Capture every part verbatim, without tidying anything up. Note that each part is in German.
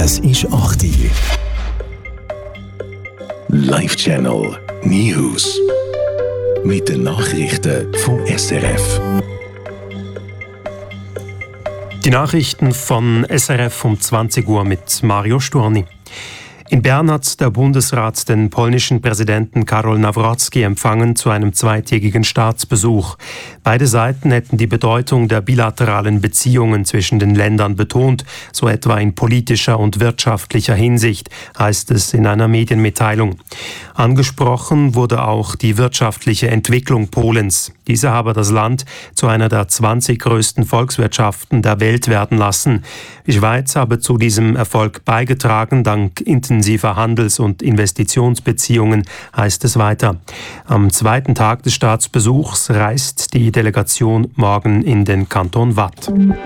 Es ist acht Uhr. Live Channel News. Mit den Nachrichten vom S R F. Die Nachrichten von S R F um zwanzig Uhr mit Mario Sturni. In Bern hat der Bundesrat den polnischen Präsidenten Karol Nawrocki empfangen zu einem zweitägigen Staatsbesuch. Beide Seiten hätten die Bedeutung der bilateralen Beziehungen zwischen den Ländern betont, so etwa in politischer und wirtschaftlicher Hinsicht, heißt es in einer Medienmitteilung. Angesprochen wurde auch die wirtschaftliche Entwicklung Polens. Diese habe das Land zu einer der zwanzig größten Volkswirtschaften der Welt werden lassen. Die Schweiz habe zu diesem Erfolg beigetragen, dank intensiver Handels- und Investitionsbeziehungen, heißt es weiter. Am zweiten Tag des Staatsbesuchs reist die Delegation morgen in den Kanton Waadt.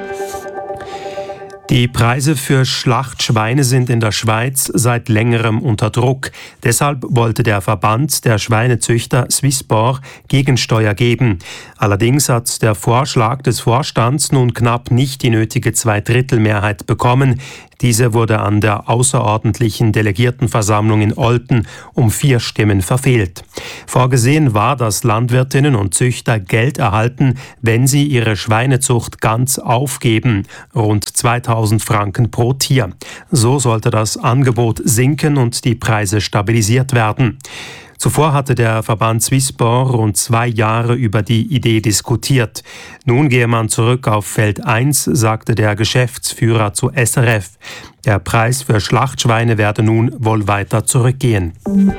Die Preise für Schlachtschweine sind in der Schweiz seit längerem unter Druck. Deshalb wollte der Verband der Schweinezüchter Swisspor Gegensteuer geben. Allerdings hat der Vorschlag des Vorstands nun knapp nicht die nötige Zweidrittelmehrheit bekommen. Diese wurde an der außerordentlichen Delegiertenversammlung in Olten um vier Stimmen verfehlt. Vorgesehen war, dass Landwirtinnen und Züchter Geld erhalten, wenn sie ihre Schweinezucht ganz aufgeben, rund zweitausend Franken pro Tier. So sollte das Angebot sinken und die Preise stabilisiert werden. Zuvor hatte der Verband Swisspor rund zwei Jahre über die Idee diskutiert. Nun gehe man zurück auf Feld eins, sagte der Geschäftsführer zu S R F. Der Preis für Schlachtschweine werde nun wohl weiter zurückgehen.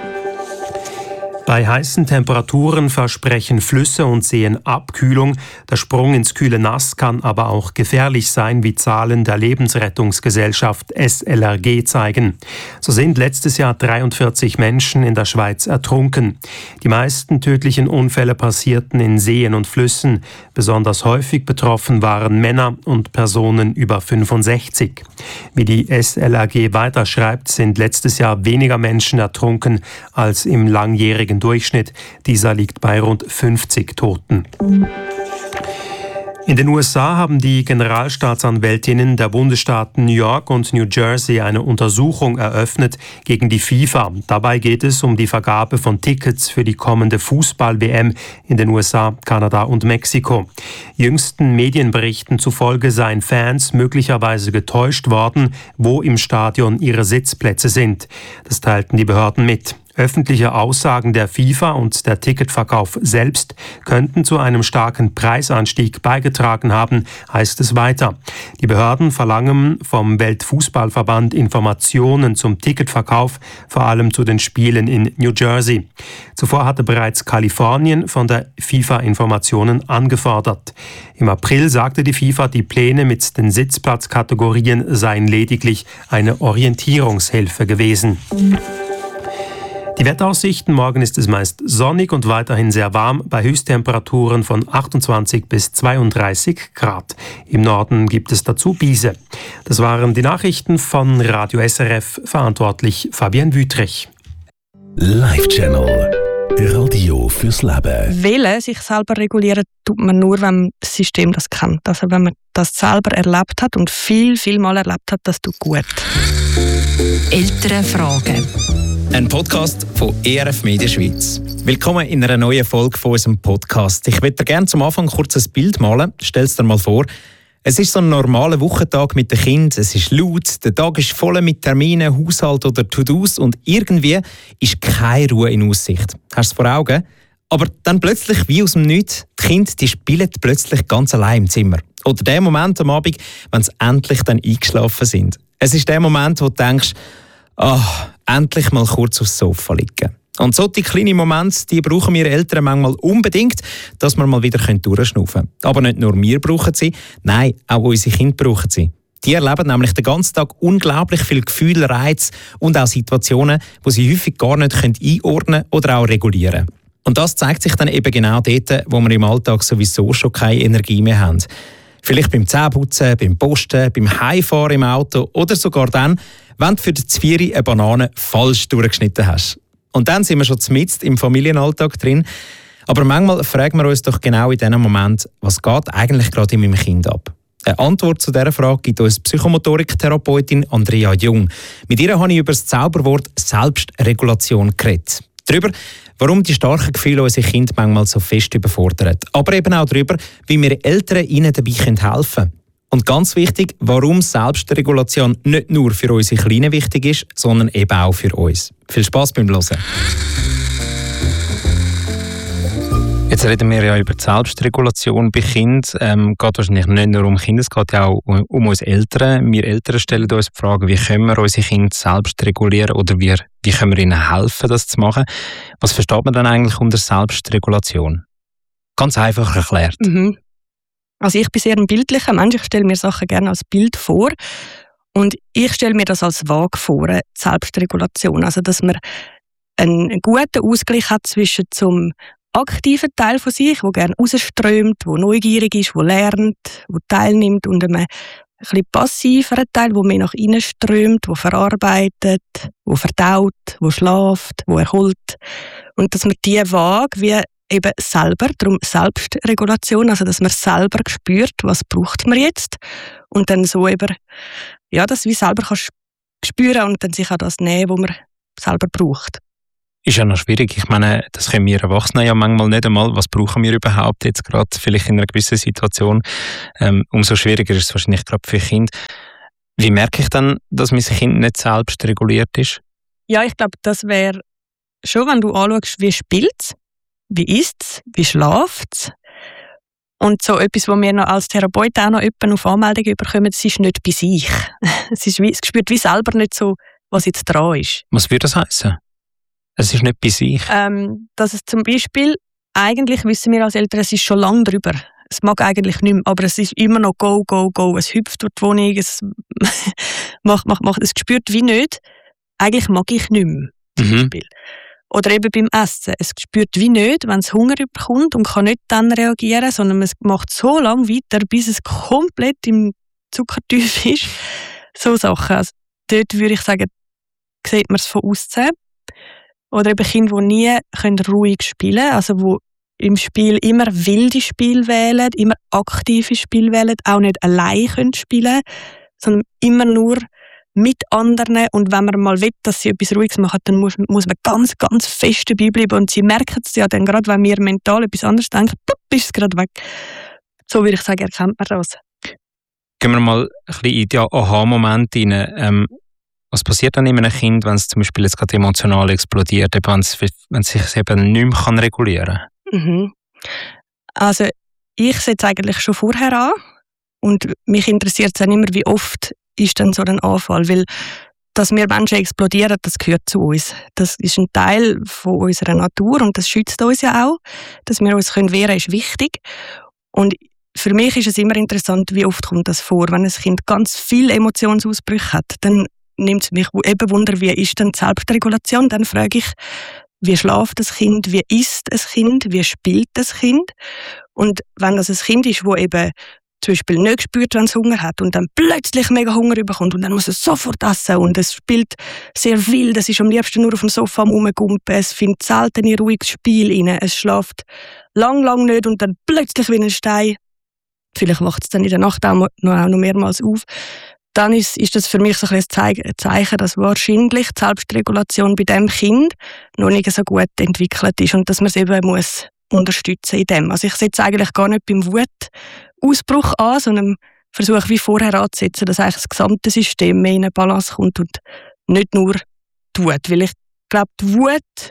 Bei heißen Temperaturen versprechen Flüsse und Seen Abkühlung. Der Sprung ins kühle Nass kann aber auch gefährlich sein, wie Zahlen der Lebensrettungsgesellschaft S L R G zeigen. So sind letztes Jahr dreiundvierzig Menschen in der Schweiz ertrunken. Die meisten tödlichen Unfälle passierten in Seen und Flüssen. Besonders häufig betroffen waren Männer und Personen über fünfundsechzig. Wie die S L R G weiterschreibt, sind letztes Jahr weniger Menschen ertrunken als im langjährigen Durchschnitt. Dieser liegt bei rund fünfzig Toten. In den U S A haben die Generalstaatsanwältinnen der Bundesstaaten New York und New Jersey eine Untersuchung eröffnet gegen die FIFA. Dabei geht es um die Vergabe von Tickets für die kommende Fußball-W M in den U S A, Kanada und Mexiko. Jüngsten Medienberichten zufolge seien Fans möglicherweise getäuscht worden, wo im Stadion ihre Sitzplätze sind. Das teilten die Behörden mit. Öffentliche Aussagen der FIFA und der Ticketverkauf selbst könnten zu einem starken Preisanstieg beigetragen haben, heißt es weiter. Die Behörden verlangen vom Weltfußballverband Informationen zum Ticketverkauf, vor allem zu den Spielen in New Jersey. Zuvor hatte bereits Kalifornien von der FIFA Informationen angefordert. Im April sagte die FIFA, die Pläne mit den Sitzplatzkategorien seien lediglich eine Orientierungshilfe gewesen. Die Wetteraussichten: Morgen ist es meist sonnig und weiterhin sehr warm, bei Höchsttemperaturen von achtundzwanzig bis zweiunddreißig Grad. Im Norden gibt es dazu Biese. Das waren die Nachrichten von Radio S R F, verantwortlich Fabienne Wüthrich. Live Channel Radio fürs Leben. Wählen, sich selber regulieren, tut man nur, wenn das System das kennt. Also wenn man das selber erlebt hat und viel, viel mal erlebt hat, das tut gut. Eltern fragen. Ein Podcast von E R F Media Schweiz. Willkommen in einer neuen Folge von unserem Podcast. Ich würde dir gerne zum Anfang kurz ein Bild malen. Stell es dir mal vor. Es ist so ein normaler Wochentag mit den Kindern. Es ist laut, der Tag ist voll mit Terminen, Haushalt oder To-Dos und irgendwie ist keine Ruhe in Aussicht. Hast du es vor Augen? Aber dann plötzlich, wie aus dem Nichts, die Kinder die spielen plötzlich ganz allein im Zimmer. Oder der Moment am Abend, wenn sie endlich dann eingeschlafen sind. Es ist der Moment, wo du denkst, ah, endlich mal kurz aufs Sofa liegen. Und solche kleinen Momente, die brauchen wir Eltern manchmal unbedingt, dass wir mal wieder durchschnaufen können. Aber nicht nur wir brauchen sie, nein, auch unsere Kinder brauchen sie. Die erleben nämlich den ganzen Tag unglaublich viel Gefühl, Reiz und auch Situationen, die sie häufig gar nicht einordnen oder auch regulieren können. Und das zeigt sich dann eben genau dort, wo wir im Alltag sowieso schon keine Energie mehr haben. Vielleicht beim Zähneputzen, beim Posten, beim Heimfahren im Auto oder sogar dann, wenn du für die Zvieri eine Banane falsch durchgeschnitten hast. Und dann sind wir schon mitten im Familienalltag drin. Aber manchmal fragen wir uns doch genau in diesem Moment, was geht eigentlich gerade in meinem Kind ab? Eine Antwort zu dieser Frage gibt uns Psychomotoriktherapeutin Andrea Jung. Mit ihr habe ich über das Zauberwort Selbstregulation geredet. Darüber, warum die starken Gefühle unsere Kinder manchmal so fest überfordern. Aber eben auch darüber, wie wir Eltern ihnen dabei helfen können. Und ganz wichtig, warum Selbstregulation nicht nur für unsere Kleinen wichtig ist, sondern eben auch für uns. Viel Spass beim Hören. Jetzt reden wir ja über die Selbstregulation bei Kindern. Ähm, es geht wahrscheinlich nicht nur um Kinder, es geht ja auch um, um uns Eltern. Wir Eltern stellen uns die Frage, wie können wir unsere Kinder selbst regulieren oder wie, wie können wir ihnen helfen, das zu machen. Was versteht man dann eigentlich unter Selbstregulation? Ganz einfach erklärt. Mhm. Also ich bin sehr ein bildlicher Mensch, ich stelle mir Sachen gerne als Bild vor und ich stelle mir das als Waage vor, die Selbstregulation. Also dass man einen guten Ausgleich hat zwischen zum aktiven Teil von sich, der gerne rausströmt, der neugierig ist, der lernt, der teilnimmt und einem ein bisschen passiveren Teil, der mehr nach innen strömt, der verarbeitet, der verdaut, der schläft, der erholt. Und dass man diese Waage wie eben selber, darum Selbstregulation, also dass man selber spürt, was braucht man jetzt und dann so eben, ja, das wie selber kannst spüren und dann sich auch das nehmen, was man selber braucht. Ist ja noch schwierig. Ich meine, das können wir Erwachsene ja manchmal nicht einmal. Was brauchen wir überhaupt jetzt gerade, vielleicht in einer gewissen Situation? Ähm, umso schwieriger ist es wahrscheinlich gerade für Kinder. Wie merke ich dann, dass mein Kind nicht selbst reguliert ist? Ja, ich glaube, das wäre schon, wenn du anschaust, wie spielt es, wie isst es, wie schläft es. Und so etwas, was wir noch als Therapeut auch noch auf Anmeldungen bekommen, das ist nicht bei sich. Es, ist wie, es spürt wie selber nicht so, was jetzt dran ist. Was würde das heißen? Es ist nicht bei sich? Ähm, dass es zum Beispiel, eigentlich wissen wir als Eltern, es ist schon lange drüber. Es mag eigentlich nicht mehr, aber es ist immer noch go, go, go. Es hüpft durch die Wohnung, es macht, macht, macht. Es spürt wie nicht, eigentlich mag ich nicht mehr, zum mhm. Beispiel. Oder eben beim Essen. Es spürt wie nicht, wenn es Hunger bekommt und kann nicht dann reagieren, sondern es macht so lange weiter, bis es komplett im Zuckertief ist. So Sachen. Also dort würde ich sagen, sieht man es von außen. Oder eben Kinder, die nie können ruhig spielen können, also die im Spiel immer wilde Spiele wählen, immer aktive Spiele wählen, auch nicht allein können spielen, sondern immer nur mit anderen. Und wenn man mal will, dass sie etwas Ruhiges machen, dann muss, muss man ganz, ganz fest dabei bleiben. Und sie merken es ja dann gerade, wenn wir mental etwas anderes denken, plupp, ist es gerade weg. So würde ich sagen, erkennt man das. Gehen wir mal ein bisschen in die Aha-Momente rein. Ähm, was passiert dann in einem Kind, wenn es zum Beispiel jetzt gerade emotional explodiert, wenn es, wenn es sich eben nicht mehr kann regulieren kann? Mhm. Also ich setze eigentlich schon vorher an und mich interessiert es dann immer, wie oft ist dann so ein Anfall, weil dass wir Menschen explodieren, das gehört zu uns. Das ist ein Teil von unserer Natur und das schützt uns ja auch. Dass wir uns wehren können, ist wichtig. Und für mich ist es immer interessant, wie oft kommt das vor. Wenn ein Kind ganz viele Emotionsausbrüche hat, dann nimmt es mich eben Wunder, wie ist denn die Selbstregulation? Dann frage ich, wie schläft das Kind, wie isst ein Kind, wie spielt das Kind? Und wenn das ein Kind ist, das eben zum Beispiel nicht spürt, wenn es Hunger hat und dann plötzlich mega Hunger bekommt und dann muss es sofort essen und es spielt sehr wild, es ist am liebsten nur auf dem Sofa am Rumgumpen, es findet selten ein ruhiges Spiel rein, es schläft lang, lang nicht und dann plötzlich wie ein Stein, vielleicht wacht es dann in der Nacht auch noch, auch noch mehrmals auf, dann ist, ist das für mich so ein Zeichen, dass wahrscheinlich die Selbstregulation bei diesem Kind noch nicht so gut entwickelt ist und dass man es eben muss unterstützen in dem. Also ich setze eigentlich gar nicht beim Wutausbruch an, sondern versuche wie vorher anzusetzen, dass eigentlich das gesamte System mehr in eine Balance kommt und nicht nur die Wut. Weil ich glaube, die Wut,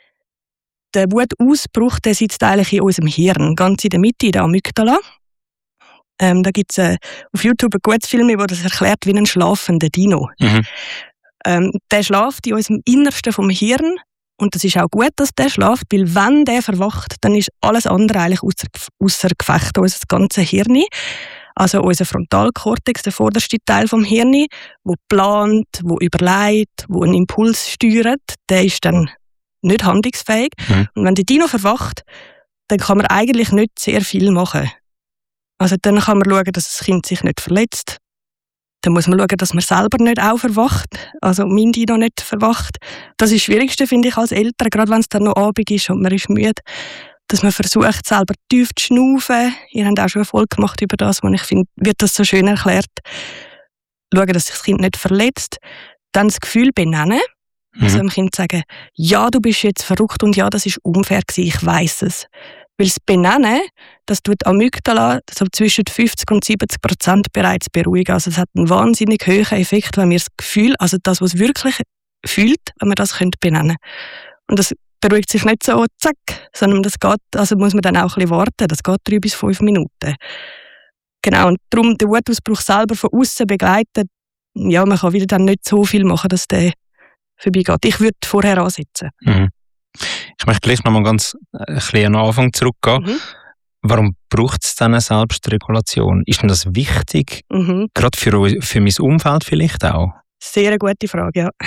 der Wutausbruch, der sitzt eigentlich in unserem Hirn, ganz in der Mitte, in der Amygdala. Ähm, da gibt es äh, auf YouTube ein gutes Film, wo das erklärt wie ein schlafender Dino. Mhm. Ähm, der schläft in unserem Innersten vom Hirn und das ist auch gut, dass der schläft, weil wenn der verwacht, dann ist alles andere eigentlich ausser, ausser Gefecht, unser ganzes Hirn. Also unser Frontalkortex, der vorderste Teil vom Hirn, der plant, der überlegt, der einen Impuls steuert, der ist dann nicht handlungsfähig. Mhm. Und wenn der Dino verwacht, dann kann man eigentlich nicht sehr viel machen. Also dann kann man schauen, dass das Kind sich nicht verletzt. Dann muss man schauen, dass man selber nicht auch verwacht. Also mein Dino nicht verwacht. Das ist das Schwierigste, finde ich, als Eltern, gerade wenn es dann noch Abend ist und man ist müde, dass man versucht, selber tief zu schnaufen. Ihr habt auch schon eine Folge gemacht über das, und ich finde, wird das so schön erklärt. Schauen, dass sich das Kind nicht verletzt. Dann das Gefühl benennen. Mhm. Also dem Kind sagen, ja, du bist jetzt verrückt und ja, das ist unfair gewesen, ich weiss es. Weil das Benennen, das tut Amygdala so zwischen fünfzig und siebzig Prozent bereits beruhigen. Also es hat einen wahnsinnig hohen Effekt, wenn wir das Gefühl, also das, was es wirklich fühlt, wenn wir das benennen können. Und das beruhigt sich nicht so, zack, sondern das geht, also muss man dann auch ein bisschen warten. Das geht drei bis fünf Minuten. Genau, und darum den Wutausbruch selber von außen begleiten, ja, man kann wieder dann nicht so viel machen, dass der vorbeigeht. Ich würde vorher ansetzen. Mhm. Ich möchte gleich noch mal ganz ein bisschen an den Anfang zurückgehen. Mhm. Warum braucht es dann eine Selbstregulation? Ist denn das wichtig? Mhm. Gerade für, für mein Umfeld vielleicht auch? Sehr eine gute Frage, ja.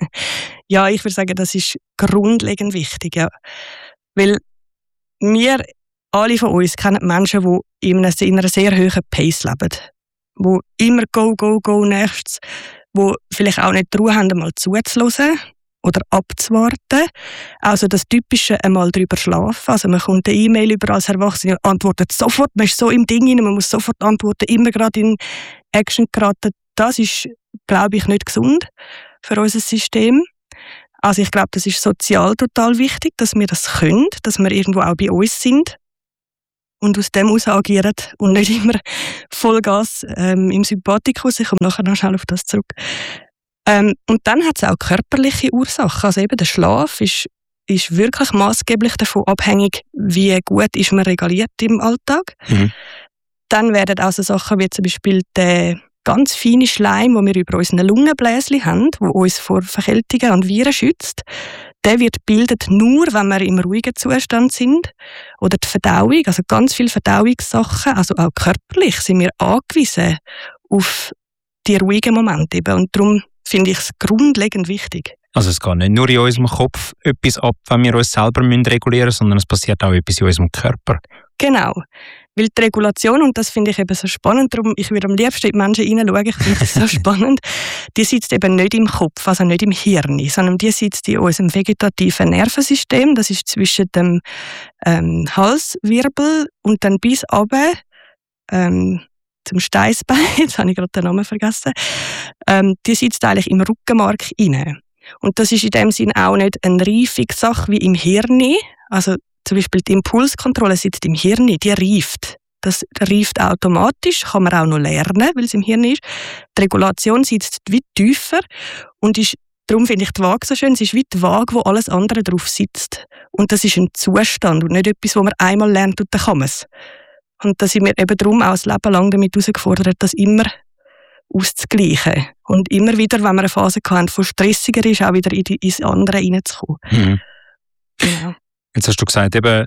Ja, ich würde sagen, das ist grundlegend wichtig, ja. Weil wir, alle von uns, kennen Menschen, die in einer, in einer sehr hohen Pace leben. Die immer go, go, go nächstes, die vielleicht auch nicht die Ruhe haben, mal zuzuhören oder abzuwarten. Also das Typische, einmal drüber schlafen. Also man kommt eine E-Mail über als Erwachsene und antwortet sofort. Man ist so im Ding rein, man muss sofort antworten, immer gerade in Action geraten. Das ist, glaube ich, nicht gesund für unser System. Also ich glaube, das ist sozial total wichtig, dass wir das können, dass wir irgendwo auch bei uns sind und aus dem heraus agieren und nicht immer Vollgas ähm, im Sympathikus. Ich komme nachher noch schnell auf das zurück. Ähm, und dann hat es auch körperliche Ursachen. Also eben der Schlaf ist, ist wirklich maßgeblich davon abhängig, wie gut ist man reguliert im Alltag. Mhm. Dann werden auch so Sachen wie zum Beispiel der ganz feine Schleim, den wir über unsere Lungenbläschen haben, der uns vor Verkältungen und Viren schützt, der wird gebildet nur, wenn wir im ruhigen Zustand sind. Oder die Verdauung, also ganz viele Verdauungssachen, also auch körperlich sind wir angewiesen auf die ruhigen Momente eben. Und darum finde ich es grundlegend wichtig. Also es geht nicht nur in unserem Kopf etwas ab, wenn wir uns selber regulieren müssen, sondern es passiert auch etwas in unserem Körper. Genau. Weil die Regulation, und das finde ich eben so spannend, darum, ich würde am liebsten in die Menschen hineinschauen, ich finde das so spannend, die sitzt eben nicht im Kopf, also nicht im Hirn, sondern die sitzt in unserem vegetativen Nervensystem, das ist zwischen dem ähm, Halswirbel und dann bis runter ähm, zum Steißbein, jetzt habe ich gerade den Namen vergessen, ähm, die sitzt eigentlich im Rückenmark inne. Und das ist in dem Sinn auch nicht eine Reifungssache wie im Hirn, also zum Beispiel die Impulskontrolle sitzt im Hirn, die reift. Das reift automatisch, kann man auch noch lernen, weil es im Hirn ist. Die Regulation sitzt weit tiefer und ist, darum finde ich die Waage so schön, es ist wie die Waage, wo alles andere drauf sitzt. Und das ist ein Zustand und nicht etwas, wo man einmal lernt und dann kann man es. Und da sind wir eben darum auch das Leben lang damit herausgefordert, das immer auszugleichen. Und immer wieder, wenn wir eine Phase hatten, von stressiger ist, auch wieder in die, ins andere reinzukommen. Mhm. Genau. Jetzt hast du gesagt, eben,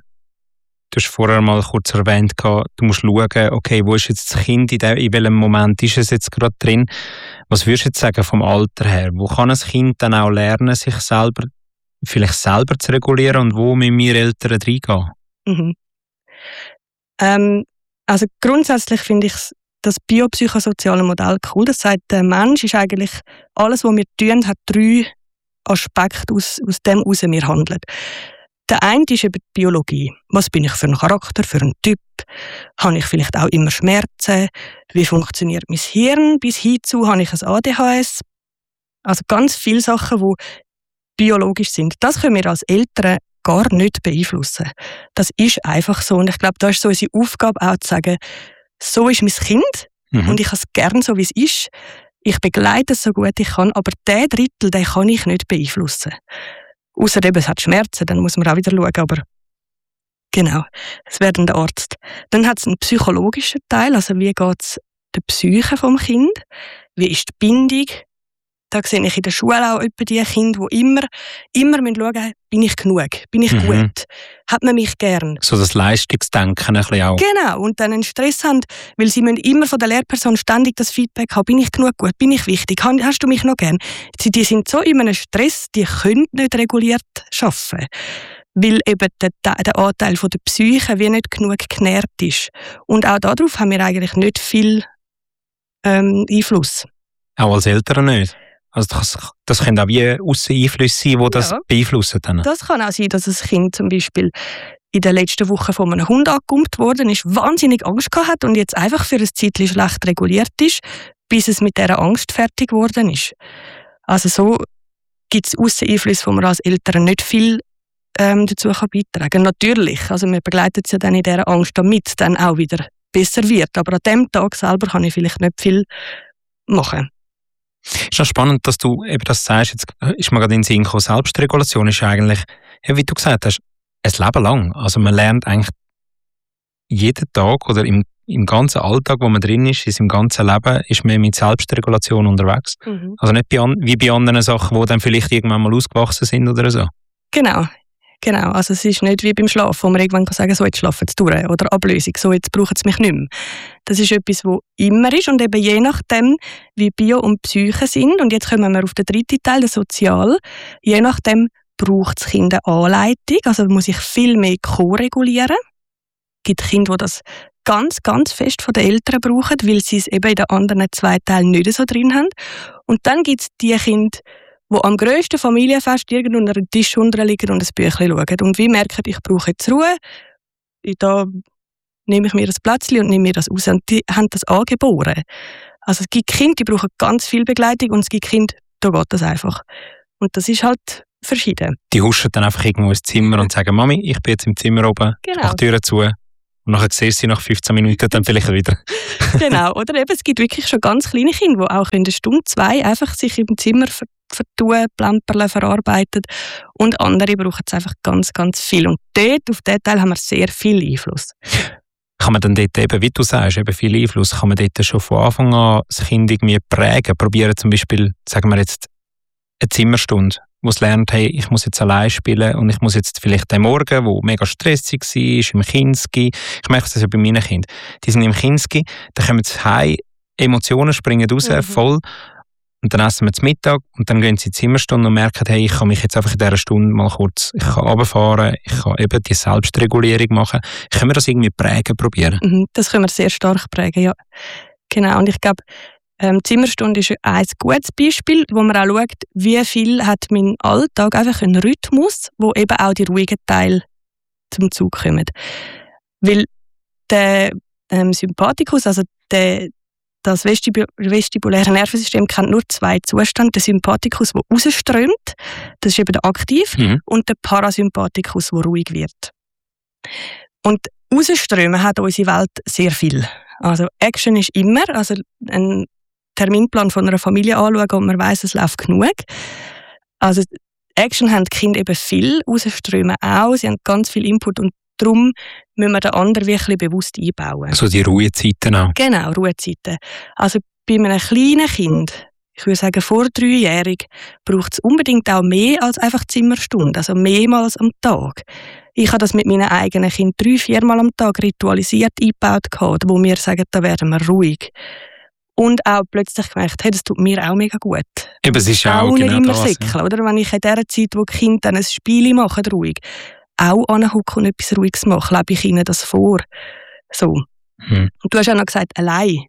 du hast vorher mal kurz erwähnt, du musst schauen, okay, wo ist jetzt das Kind, in, dem, in welchem Moment ist es jetzt gerade drin? Was würdest du jetzt sagen vom Alter her? Wo kann ein Kind dann auch lernen, sich selber, vielleicht selber zu regulieren und wo müssen wir Eltern reingehen? Mhm. Ähm, also grundsätzlich finde ich das biopsychosoziale Modell cool. Das sagt, der Mensch ist eigentlich, alles, was wir tun, hat drei Aspekte, aus, aus dem heraus wir handeln. Der eine ist eben die Biologie. Was bin ich für ein Charakter, für ein Typ? Habe ich vielleicht auch immer Schmerzen? Wie funktioniert mein Hirn? Bis hinzu habe ich ein A D H S. Also ganz viele Sachen, die biologisch sind. Das können wir als Eltern gar nicht beeinflussen. Das ist einfach so. Und ich glaube, da ist so unsere Aufgabe auch zu sagen, so ist mein Kind mhm. und ich habe es gerne so, wie es ist. Ich begleite es so gut ich kann, aber der Drittel, den kann ich nicht beeinflussen. Ausser eben, es hat Schmerzen, dann muss man auch wieder schauen, aber genau, es wäre dann der Arzt. Dann hat es einen psychologischen Teil, also wie geht es der Psyche vom Kind, wie ist die Bindung. Da sehe ich in der Schule auch etwa die Kinder, die immer, immer schauen müssen, bin ich genug, bin ich mhm. gut, hat man mich gern. So das Leistungsdenken ein bisschen auch. Genau, und dann einen Stress haben, weil sie müssen immer von der Lehrperson ständig das Feedback haben, bin ich genug gut, bin ich wichtig, hast du mich noch gern? Die sind so in einem Stress, die können nicht reguliert arbeiten, weil eben der, der Anteil von der Psyche wie nicht genug genährt ist. Und auch darauf haben wir eigentlich nicht viel ähm, Einfluss. Auch als Eltern nicht? Also das, das können auch wie Ausseneinflüsse sein, die das ja. beeinflussen. Dann. Das kann auch sein, dass ein Kind zum Beispiel in der letzten Woche von einem Hund angegumpt worden ist, wahnsinnig Angst gehabt hat und jetzt einfach für ein Zeitchen schlecht reguliert ist, bis es mit dieser Angst fertig geworden ist. Also so gibt es Ausseneinflüsse, wo man als Eltern nicht viel ähm, dazu kann beitragen kann. Natürlich, also wir begleiten es ja dann in dieser Angst, damit es dann auch wieder besser wird. Aber an dem Tag selber kann ich vielleicht nicht viel machen. Es ist noch spannend, dass du eben das sagst. Jetzt ist mir gerade in den Sinn gekommen, Selbstregulation ist eigentlich, wie du gesagt hast, ein Leben lang. Also man lernt eigentlich jeden Tag oder im, im ganzen Alltag, wo man drin ist, in seinem ganzen Leben, ist man mit Selbstregulation unterwegs. Mhm. Also nicht bei an, wie bei anderen Sachen, die dann vielleicht irgendwann mal ausgewachsen sind oder so. Genau. Genau, also es ist nicht wie beim Schlafen, wo man irgendwann kann sagen, so jetzt schlafen sie durch oder Ablösung, so jetzt brauchen sie mich nicht mehr. Das ist etwas, was immer ist und eben je nachdem, wie Bio und Psyche sind, und jetzt kommen wir auf den dritten Teil, den Sozial, je nachdem braucht das Kind eine Anleitung, also muss ich viel mehr ko-regulieren. Es gibt Kinder, die das ganz, ganz fest von den Eltern brauchen, weil sie es eben in den anderen zwei Teilen nicht so drin haben. Und dann gibt es die Kinder, die am grössten Familienfest irgendwo unter dem Tisch liegen und ein Büchlein schauen. Und wie merken, ich brauche jetzt Ruhe, da nehme ich mir das Plätzchen und nehme mir das raus. Und die haben das angeboren. Also es gibt Kinder, die brauchen ganz viel Begleitung und es gibt Kinder, da geht das einfach. Und das ist halt verschieden. Die huschen dann einfach irgendwo ins Zimmer und sagen, Mami, ich bin jetzt im Zimmer oben, genau. Ich mache die Türen zu. Und nachher siehst du sie nach fünfzehn Minuten dann vielleicht wieder. Genau, oder eben, es gibt wirklich schon ganz kleine Kinder, die auch eine Stunde, zwei einfach sich im Zimmer ver- vertun, plemperle, verarbeitet. Und andere brauchen es einfach ganz, ganz viel. Und dort, auf diesen Teil haben wir sehr viel Einfluss. Kann man dann dort eben, wie du sagst, eben viel Einfluss, kann man dort schon von Anfang an das Kind irgendwie prägen? Probieren zum Beispiel, sagen wir jetzt, eine Zimmerstunde, wo es lernt, hey, ich muss jetzt allein spielen und ich muss jetzt vielleicht den Morgen, wo mega stressig war, im Kinski, ich merke das ja bei meinen Kindern, die sind im Kinski, dann kommen sie heim, Emotionen springen raus, mhm. voll, und dann essen wir zu Mittag und dann gehen sie in die Zimmerstunde und merken, hey, ich kann mich jetzt einfach in dieser Stunde mal kurz, ich kann runterfahren, ich kann eben die Selbstregulierung machen. Können wir das irgendwie prägen, probieren? Mhm, das können wir sehr stark prägen, ja. Genau, und ich glaube, Ähm, die Zimmerstunde ist ein gutes Beispiel, wo man auch schaut, wie viel hat mein Alltag einfach einen Rhythmus, wo eben auch die ruhigen Teile zum Zug kommen. Weil der ähm, Sympathikus, also der, das vestibu- vestibuläre Nervensystem, kennt nur zwei Zustände. Der Sympathikus, der rausströmt, das ist eben der aktiv, mhm. und der Parasympathikus, der ruhig wird. Und rausströmen hat unsere Welt sehr viel. Also Action ist immer, also ein Terminplan von einer Familie anschauen und man weiss, es läuft genug. Also Action haben die Kinder eben viel, rausströmen auch, sie haben ganz viel Input und darum müssen wir den anderen wirklich bewusst einbauen. Also die Ruhezeiten auch? Genau, Ruhezeiten. Also bei einem kleinen Kind, ich würde sagen vor dreijährig, braucht es unbedingt auch mehr als einfach Zimmerstunde, also mehrmals am Tag. Ich habe das mit meinen eigenen Kindern drei, viermal am Tag ritualisiert eingebaut, wo wir sagen, da werden wir ruhig. Und auch plötzlich gemerkt, hey, das tut mir auch mega gut. Eben, es ist auch, auch nicht genau immer das, säckeln, ja. oder? Wenn ich in der Zeit, wo die Kinder dann ein Spiel machen, ruhig, auch anhocken und etwas Ruhiges machen, lebe ich ihnen das vor. So. Hm. Und du hast auch noch gesagt, allein.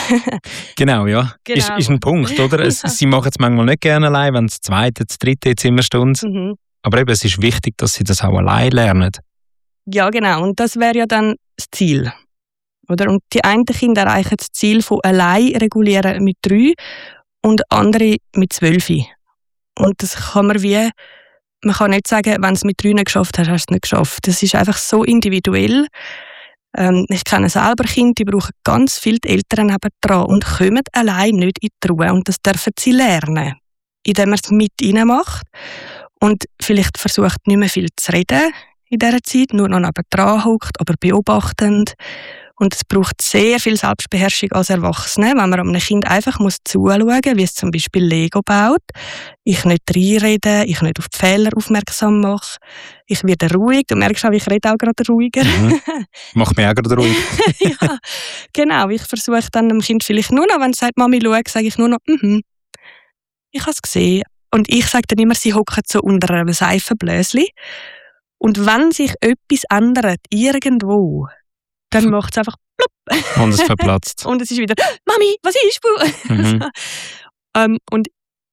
Genau, ja. Genau. Ist, ist ein Punkt, oder? Es, sie machen es manchmal nicht gerne allein, wenn es die zweite, die dritte Zimmerstunde. Mhm. Aber eben, es ist wichtig, dass sie das auch allein lernen. Ja, genau. Und das wäre ja dann das Ziel. Oder? Und die einen Kinder erreichen das Ziel von allein regulieren mit drei und andere mit zwölf. Und das kann man wie, man kann nicht sagen, wenn du es mit drei nicht geschafft hast, hast du es nicht geschafft. Das ist einfach so individuell. Ähm, ich kenne selber Kinder, die brauchen ganz viel die Eltern nebendran und kommen allein nicht in die Ruhe. Und das dürfen sie lernen, indem man es mit ihnen macht und vielleicht versucht, nicht mehr viel zu reden in dieser Zeit, nur noch nebendran hockt, aber beobachtend. Und es braucht sehr viel Selbstbeherrschung als Erwachsene, wenn man einem Kind einfach muss zuschauen muss, wie es zum Beispiel Lego baut. Ich nicht reinreden, ich nicht auf die Fehler aufmerksam mache. Ich werde ruhig. Du merkst auch, ich rede auch gerade ruhiger. Mhm. Macht mich auch gerade ruhig. Ja, genau. Ich versuche dann dem Kind vielleicht nur noch, wenn es sagt, Mami, schau, sage ich nur noch, mhm. Ich habe es gesehen. Und ich sage dann immer, sie hocken so unter einem Seifenbläschen. Und wenn sich etwas ändert, irgendwo, dann macht es einfach plupp. Und es verplatzt. Und es ist wieder, Mami, was ist du? Mhm. ähm, und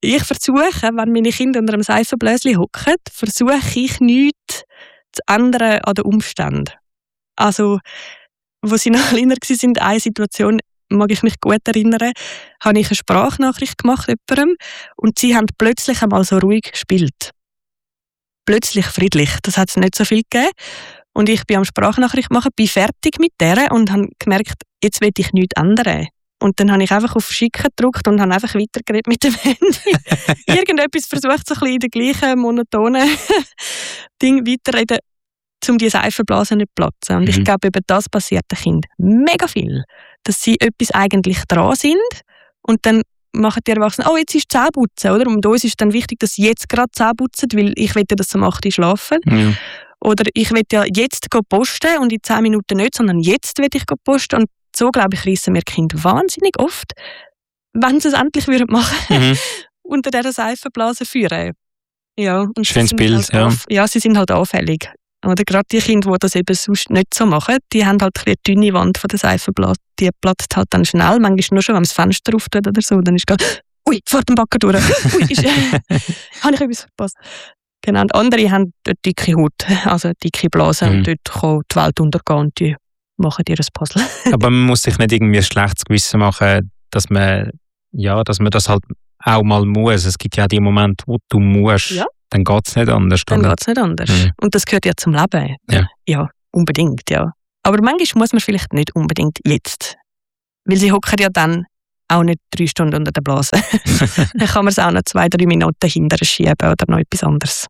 ich versuche, wenn meine Kinder unter einem Seifenbläschen hocken, versuche ich nichts zu ändern an den Umständen. Also, wo sie noch kleiner waren, eine Situation, mag ich mich gut erinnern, habe ich eine Sprachnachricht gemacht jemandem und sie haben plötzlich einmal so ruhig gespielt. Plötzlich friedlich. Das hat es nicht so viel gegeben. Und ich bin am Sprachnachricht machen, bin fertig mit der und habe gemerkt, jetzt will ich nichts ändern. Und dann habe ich einfach auf Schicken gedrückt und habe einfach weitergeredet mit dem Handy. Irgendetwas versucht, so ein bisschen in der gleichen monotonen Ding weiterreden, um die Seifenblasen nicht zu platzen. Und mhm. ich glaube, eben das passiert den Kindern mega viel. Dass sie etwas eigentlich dran sind und dann machen die Erwachsenen, oh, jetzt ist Zähneputzen, oder? Und uns ist dann wichtig, dass sie jetzt gerade Zähne putzen, weil ich will ja, dass sie um acht Uhr schlafen. Ja. Oder ich will ja jetzt posten und in zehn Minuten nicht, sondern jetzt will ich posten. Und so, glaube ich, reissen wir Kinder wahnsinnig oft, wenn sie es endlich würden machen, mhm. unter dieser Seifenblase führen. Ja, und schönes Bild, halt ja. Auf, ja, sie sind halt anfällig. Oder gerade die Kinder, die das eben sonst nicht so machen, die haben halt eine dünne Wand von der Seifenblase. Die platzt halt dann schnell, manchmal nur schon, wenn man das Fenster auftut oder so. Dann ist es ui, fährt den Backen durch. Ui, ist, habe ich etwas verpasst. Genau, und andere haben eine dicke Haut, also eine dicke Blase. Mhm. Und dort kann die Welt untergehen und die machen ihr ein Puzzle. Aber man muss sich nicht irgendwie ein schlechtes Gewissen machen, dass man, ja, dass man das halt auch mal muss. Es gibt ja auch die Momente, wo du musst. Ja. Dann geht es nicht anders. Dann geht es nicht anders. Mhm. Und das gehört ja zum Leben. Ja. Ja, unbedingt, ja. Aber manchmal muss man vielleicht nicht unbedingt jetzt. Weil sie hocken ja dann auch nicht drei Stunden unter der Blase. Dann kann man es auch noch zwei, drei Minuten hinterher schieben oder noch etwas anderes.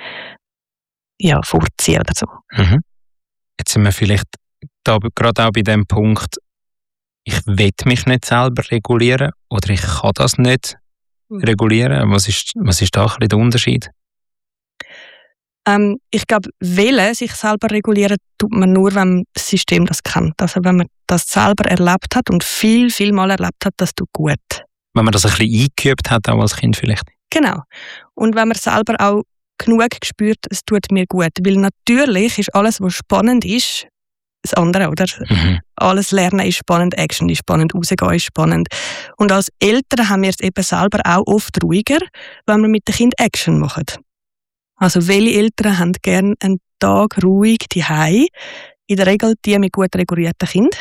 Ja, vorziehen oder so. Mhm. Jetzt sind wir vielleicht da, gerade auch bei dem Punkt, ich will mich nicht selber regulieren oder ich kann das nicht mhm. regulieren. Was ist, was ist da ein bisschen der Unterschied? Ähm, ich glaube, wählen, sich selber regulieren, tut man nur, wenn man das System das kennt. Also wenn man das selber erlebt hat und viel, viel Mal erlebt hat, das tut gut. Wenn man das ein bisschen eingeübt hat, auch als Kind vielleicht. Genau. Und wenn man selber auch genug spürt, es tut mir gut. Weil natürlich ist alles, was spannend ist, das andere, oder? Mhm. Alles Lernen ist spannend, Action ist spannend, rausgehen ist spannend. Und als Eltern haben wir es eben selber auch oft ruhiger, wenn wir mit dem Kind Action machen. Also welche Eltern haben gerne einen Tag ruhig daheim? In der Regel die mit gut regulierten Kindern.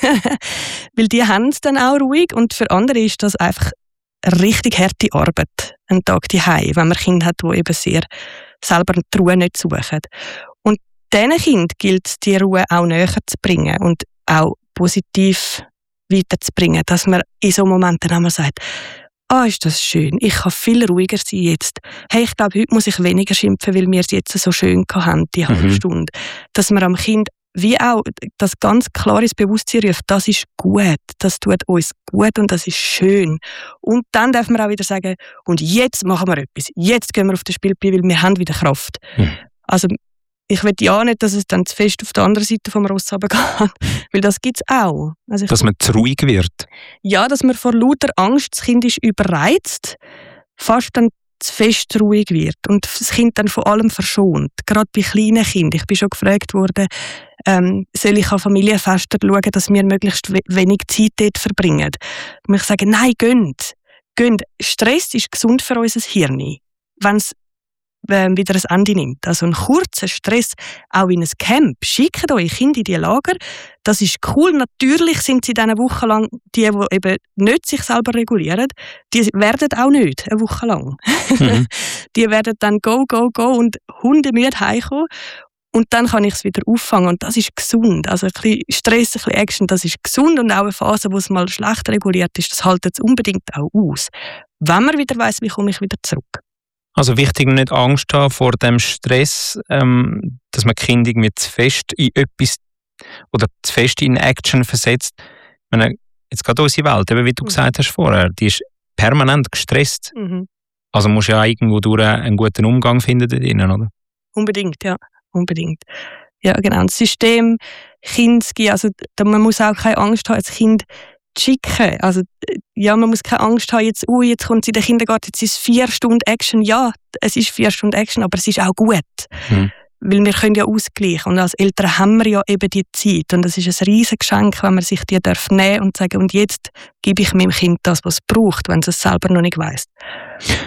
Weil die haben es dann auch ruhig und für andere ist das einfach eine richtig harte Arbeit, einen Tag daheim, wenn man Kinder hat, die eben sehr selber die Ruhe nicht suchen. Und diesen Kindern gilt es, die Ruhe auch näher zu bringen und auch positiv weiterzubringen, dass man in so Momenten einmal sagt, ah, ist das schön, ich kann viel ruhiger sein jetzt. Hey, ich glaube, heute muss ich weniger schimpfen, weil wir es jetzt so schön hatten, die halbe mhm. Stunde. Dass man am Kind wie auch das ganz klar ins Bewusstsein ruft, das ist gut, das tut uns gut und das ist schön. Und dann darf man auch wieder sagen, und jetzt machen wir etwas, jetzt gehen wir auf das Spielplatz, weil wir haben wieder Kraft. Mhm. Also ich will ja nicht, dass es dann zu fest auf der anderen Seite vom Ross runtergeht, weil das gibt es auch. Also dass man zu ruhig wird? Ja, dass man vor lauter Angst, das Kind ist überreizt, fast dann zu fest ruhig wird und das Kind dann von allem verschont. Gerade bei kleinen Kindern. Ich bin schon gefragt worden, ähm, soll ich an Familienfesten schauen, dass wir möglichst wenig Zeit dort verbringen. Und ich sage, nein, gönnt. Gönnt. Stress ist gesund für unser Hirn. Wenn es ähm, wieder ein Ende nimmt. Also ein kurzer Stress, auch in ein Camp. Schickt eure Kinder in die Lager. Das ist cool. Natürlich sind sie dann eine Woche lang, die, die eben nicht sich selber regulieren, die werden auch nicht eine Woche lang. Mhm. Die werden dann go, go, go und hundemüde heimkommen. Und dann kann ich es wieder auffangen. Und das ist gesund. Also ein bisschen Stress, ein bisschen Action, das ist gesund. Und auch eine Phase, wo es mal schlecht reguliert ist, das hält es unbedingt auch aus. Wenn man wieder weiss, wie komme ich wieder zurück. Also wichtig, nicht Angst haben vor dem Stress, ähm, dass man die Kinder irgendwie zu fest in etwas oder zu fest in Action versetzt. Ich meine, jetzt gerade unsere Welt, eben wie du mhm. gesagt hast vorher, die ist permanent gestresst. Mhm. Also musst du ja irgendwo durch einen guten Umgang finden da drinnen, oder? Unbedingt, ja. Unbedingt. Ja, genau. Das System Kinski, also man muss auch keine Angst haben, als Kind zu schicken. Also ja, man muss keine Angst haben, jetzt, uh, jetzt kommt sie in den Kindergarten, jetzt ist es vier Stunden Action. Ja, es ist vier Stunden Action, aber es ist auch gut. Mhm. Weil wir können ja ausgleichen. Und als Eltern haben wir ja eben die Zeit. Und das ist ein riesiges Geschenk, wenn man sich die darf nehmen und sagen, und jetzt gebe ich meinem Kind das, was es braucht, wenn es es selber noch nicht weiss.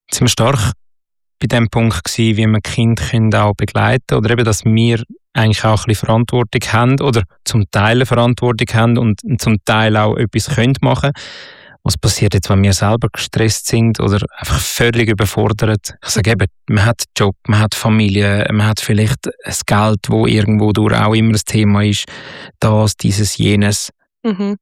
Sind wir stark bei dem Punkt gewesen, wie wir Kinder können auch begleiten können, oder eben, dass wir eigentlich auch ein bisschen Verantwortung haben oder zum Teil eine Verantwortung haben und zum Teil auch etwas können machen. Was passiert jetzt, wenn wir selber gestresst sind oder einfach völlig überfordert? Ich sage eben, man hat Job, man hat Familie, man hat vielleicht das Geld, wo irgendwo durch auch immer das Thema ist, das, dieses, jenes. Mhm.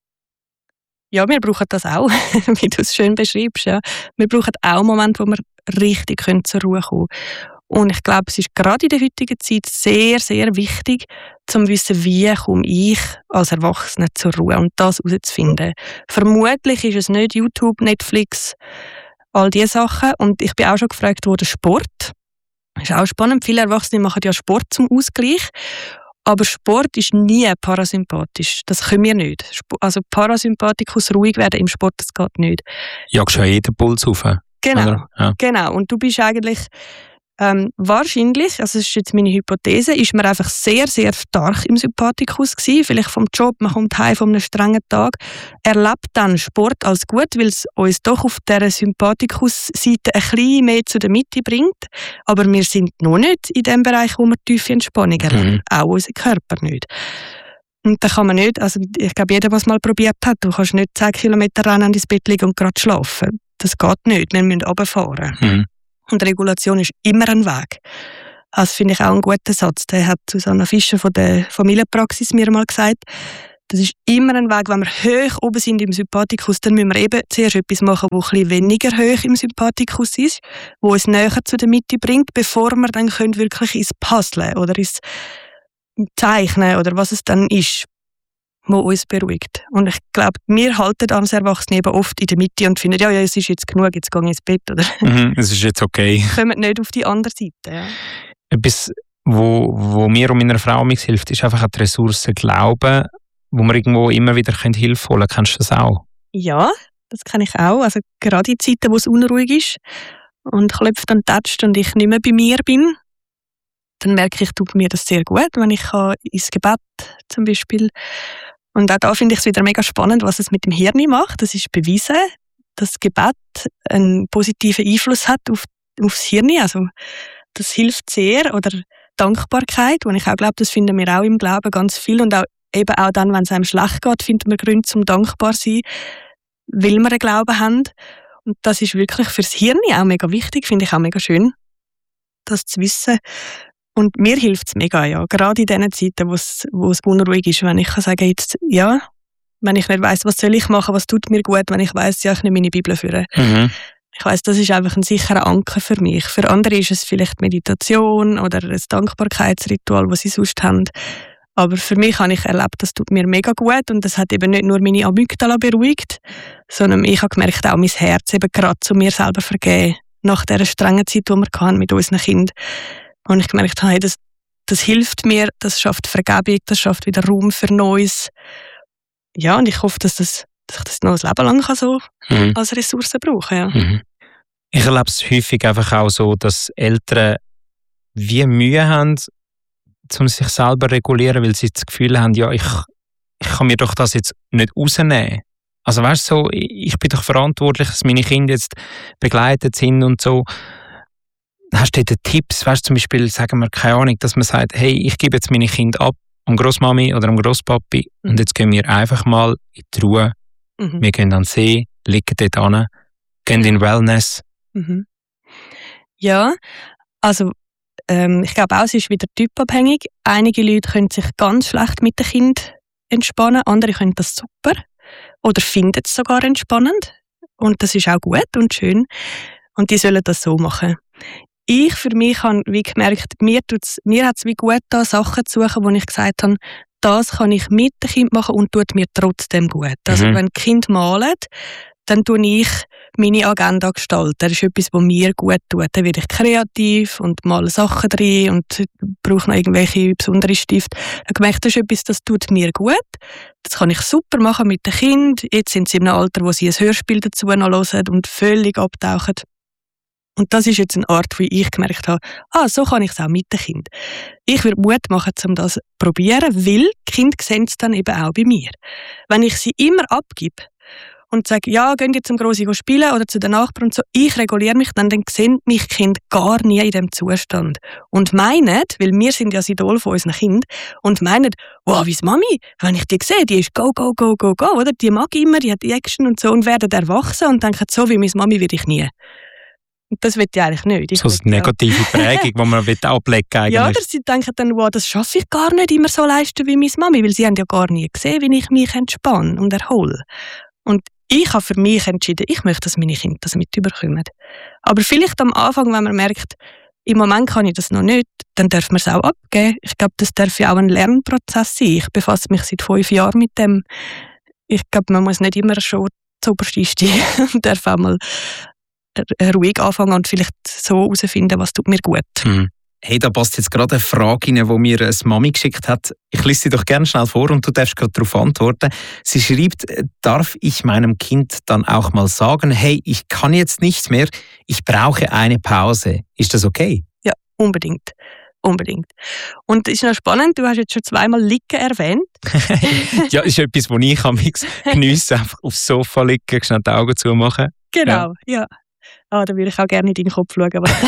Ja, wir brauchen das auch, wie du es schön beschreibst. Ja. Wir brauchen auch Momente, wo wir richtig können zur Ruhe kommen können. Und ich glaube, es ist gerade in der heutigen Zeit sehr, sehr wichtig, zu wissen, wie komme ich als Erwachsene zur Ruhe und das herauszufinden. Vermutlich ist es nicht YouTube, Netflix, all diese Sachen. Und ich bin auch schon gefragt worden, Sport. Das ist auch spannend. Viele Erwachsene machen ja Sport zum Ausgleich. Aber Sport ist nie parasympathisch. Das können wir nicht. Also Parasympathikus ruhig werden im Sport, das geht nicht. Jagst ja jeden Puls auf. Genau, ja. Genau. Und du bist eigentlich ähm, wahrscheinlich, also das ist jetzt meine Hypothese, ist man einfach sehr, sehr stark im Sympathikus gewesen. Vielleicht vom Job, man kommt heim von einem strengen Tag, erlebt dann Sport als gut, weil es uns doch auf dieser Sympathikus-Seite ein bisschen mehr zu der Mitte bringt. Aber wir sind noch nicht in dem Bereich, wo wir tiefe Entspannung erleben. Mhm. Auch unser Körper nicht. Und da kann man nicht, also ich glaube, jeder, der es mal probiert hat, du kannst nicht zehn Kilometer rennen ins Bett liegen und gerade schlafen. Das geht nicht, wir müssen runterfahren. Mhm. Und Regulation ist immer ein Weg. Das finde ich auch einen guten Satz. Der hat Susanna Fischer von der Familienpraxis mir mal gesagt. Das ist immer ein Weg, wenn wir hoch oben sind im Sympathikus, dann müssen wir eben zuerst etwas machen, das ein bisschen weniger hoch im Sympathikus ist, wo uns näher zu der Mitte bringt, bevor wir dann können wirklich ins Puzzlen oder ins Zeichnen oder was es dann ist, was uns beruhigt. Und ich glaube, wir halten als Erwachsene eben oft in der Mitte und finden, ja, ja, es ist jetzt genug, jetzt gehe ich ins Bett. Oder? Mhm, es ist jetzt okay. Kommen nicht auf die andere Seite. Ja. Etwas, wo, wo mir und meiner Frau mir hilft, ist einfach an die Ressourcen Glauben, wo wir irgendwo immer wieder Hilfe holen können. Kennst du das auch? Ja, das kann ich auch. Also gerade in Zeiten, wo es unruhig ist und klopft und tätscht und ich nicht mehr bei mir bin, dann merke ich, tut mir das sehr gut, wenn ich ins Gebet zum Beispiel. Und auch da finde ich es wieder mega spannend, was es mit dem Hirn macht. Das ist bewiesen, dass Gebet einen positiven Einfluss hat auf, aufs Hirn. Also das hilft sehr. Oder Dankbarkeit, wo ich auch glaube, das finden wir auch im Glauben ganz viel. Und auch, eben auch dann, wenn es einem schlecht geht, finden wir Gründe zum dankbar zu sein, weil wir einen Glauben haben. Und das ist wirklich fürs Hirn auch mega wichtig, finde ich auch mega schön, das zu wissen. Und mir hilft es mega, ja. Gerade in diesen Zeiten, wo es, wo es unruhig ist, wenn ich kann sagen, jetzt, ja, wenn ich nicht weiss, was soll ich machen, was tut mir gut, wenn ich weiss, ja, ich nehme meine Bibel führen. Mhm. Ich weiss, das ist einfach ein sicherer Anker für mich. Für andere ist es vielleicht Meditation oder ein Dankbarkeitsritual, das sie sonst haben. Aber für mich habe ich erlebt, das tut mir mega gut und das hat eben nicht nur meine Amygdala beruhigt, sondern ich habe gemerkt, auch mein Herz eben gerade zu mir selber vergeben, nach dieser strengen Zeit, die wir hatten mit unseren Kindern. Und ich gemerkt habe, hey, das, das hilft mir, das schafft Vergebung, das schafft wieder Raum für Neues. Ja, und ich hoffe, dass, das, dass ich das noch ein Leben lang kann so mhm. als Ressource brauchen ja. Mhm. Ich erlebe es häufig einfach auch so, dass Eltern wie Mühe haben, um sich selber regulieren, weil sie das Gefühl haben, ja, ich, ich kann mir doch das jetzt nicht rausnehmen. Also weißt du, so, ich bin doch verantwortlich, dass meine Kinder jetzt begleitet sind und so. Hast du da Tipps, weißt du, zum Beispiel, sagen wir, keine Ahnung, dass man sagt, hey, ich gebe jetzt meine Kinder ab am Grossmami oder am Grosspapi mhm. und jetzt gehen wir einfach mal in die Ruhe. Mhm. Wir gehen an den See, liegen dort an, gehen in Wellness. Mhm. Ja, also ähm, ich glaube auch, es ist wieder typabhängig. Einige Leute können sich ganz schlecht mit dem Kind entspannen, andere können das super oder finden es sogar entspannend und das ist auch gut und schön und die sollen das so machen. Ich für mich habe wie gemerkt, mir, mir hat es wie gut da Sachen zu suchen, wo ich gesagt habe, das kann ich mit dem Kind machen und tut mir trotzdem gut. Also mhm. wenn die Kinder malen, dann tue ich meine Agenda gestalten. Das ist etwas, was mir gut tut. Dann werde ich kreativ und male Sachen drin und brauche noch irgendwelche besonderen Stifte. Ich habe gemerkt, das ist etwas, das tut mir gut. Das kann ich super machen mit den Kindern. Jetzt sind sie in einem Alter, wo sie ein Hörspiel dazu noch hören und völlig abtauchen. Und das ist jetzt eine Art, wie ich gemerkt habe, ah, so kann ich es auch mit den Kindern. Ich würde Mut machen, um das zu probieren, weil die Kinder sehen es dann eben auch bei mir. Wenn ich sie immer abgebe und sage, ja, gehen ihr zum Grossi spielen oder zu den Nachbarn und so. Ich reguliere mich dann, dann sehen mich Kinder gar nie in diesem Zustand. Und meinen, weil wir sind ja das Idol von unseren Kindern, und meinen, wow, wie ist Mami? Wenn ich die sehe, die ist go, go, go, go, go, oder? Die mag immer, die hat die Action und so, und werden erwachsen und denken, so wie meine Mami werde ich nie. Und das will ich eigentlich nicht. Ich so eine negative Prägung, die man ablegen will. Ja, oder sie denken dann, wow, das schaffe ich gar nicht immer so leisten wie meine Mami, weil sie haben ja gar nie gesehen, wie ich mich entspanne und erhole. Und ich habe für mich entschieden, ich möchte, dass meine Kinder das mit überkommen. Aber vielleicht am Anfang, wenn man merkt, im Moment kann ich das noch nicht, dann darf man es auch abgeben. Ich glaube, das darf ja auch ein Lernprozess sein. Ich befasse mich seit fünf Jahren mit dem. Ich glaube, man muss nicht immer schon zuoberst einsteigen und darf auch mal ruhig anfangen und vielleicht so herausfinden, was tut mir gut. Mhm. Hey, da passt jetzt gerade eine Frage rein, die mir eine Mami geschickt hat. Ich lese sie doch gerne schnell vor und du darfst gerade darauf antworten. Sie schreibt, darf ich meinem Kind dann auch mal sagen, hey, ich kann jetzt nicht mehr, ich brauche eine Pause. Ist das okay? Ja, unbedingt. Unbedingt. Und es ist noch spannend, du hast jetzt schon zweimal Liegen erwähnt. Ja, ist etwas, wo ich am geniesse, einfach aufs Sofa liegen, schnell die Augen zumachen. Genau, ja. ja. Ah, da würde ich auch gerne in deinen Kopf schauen, was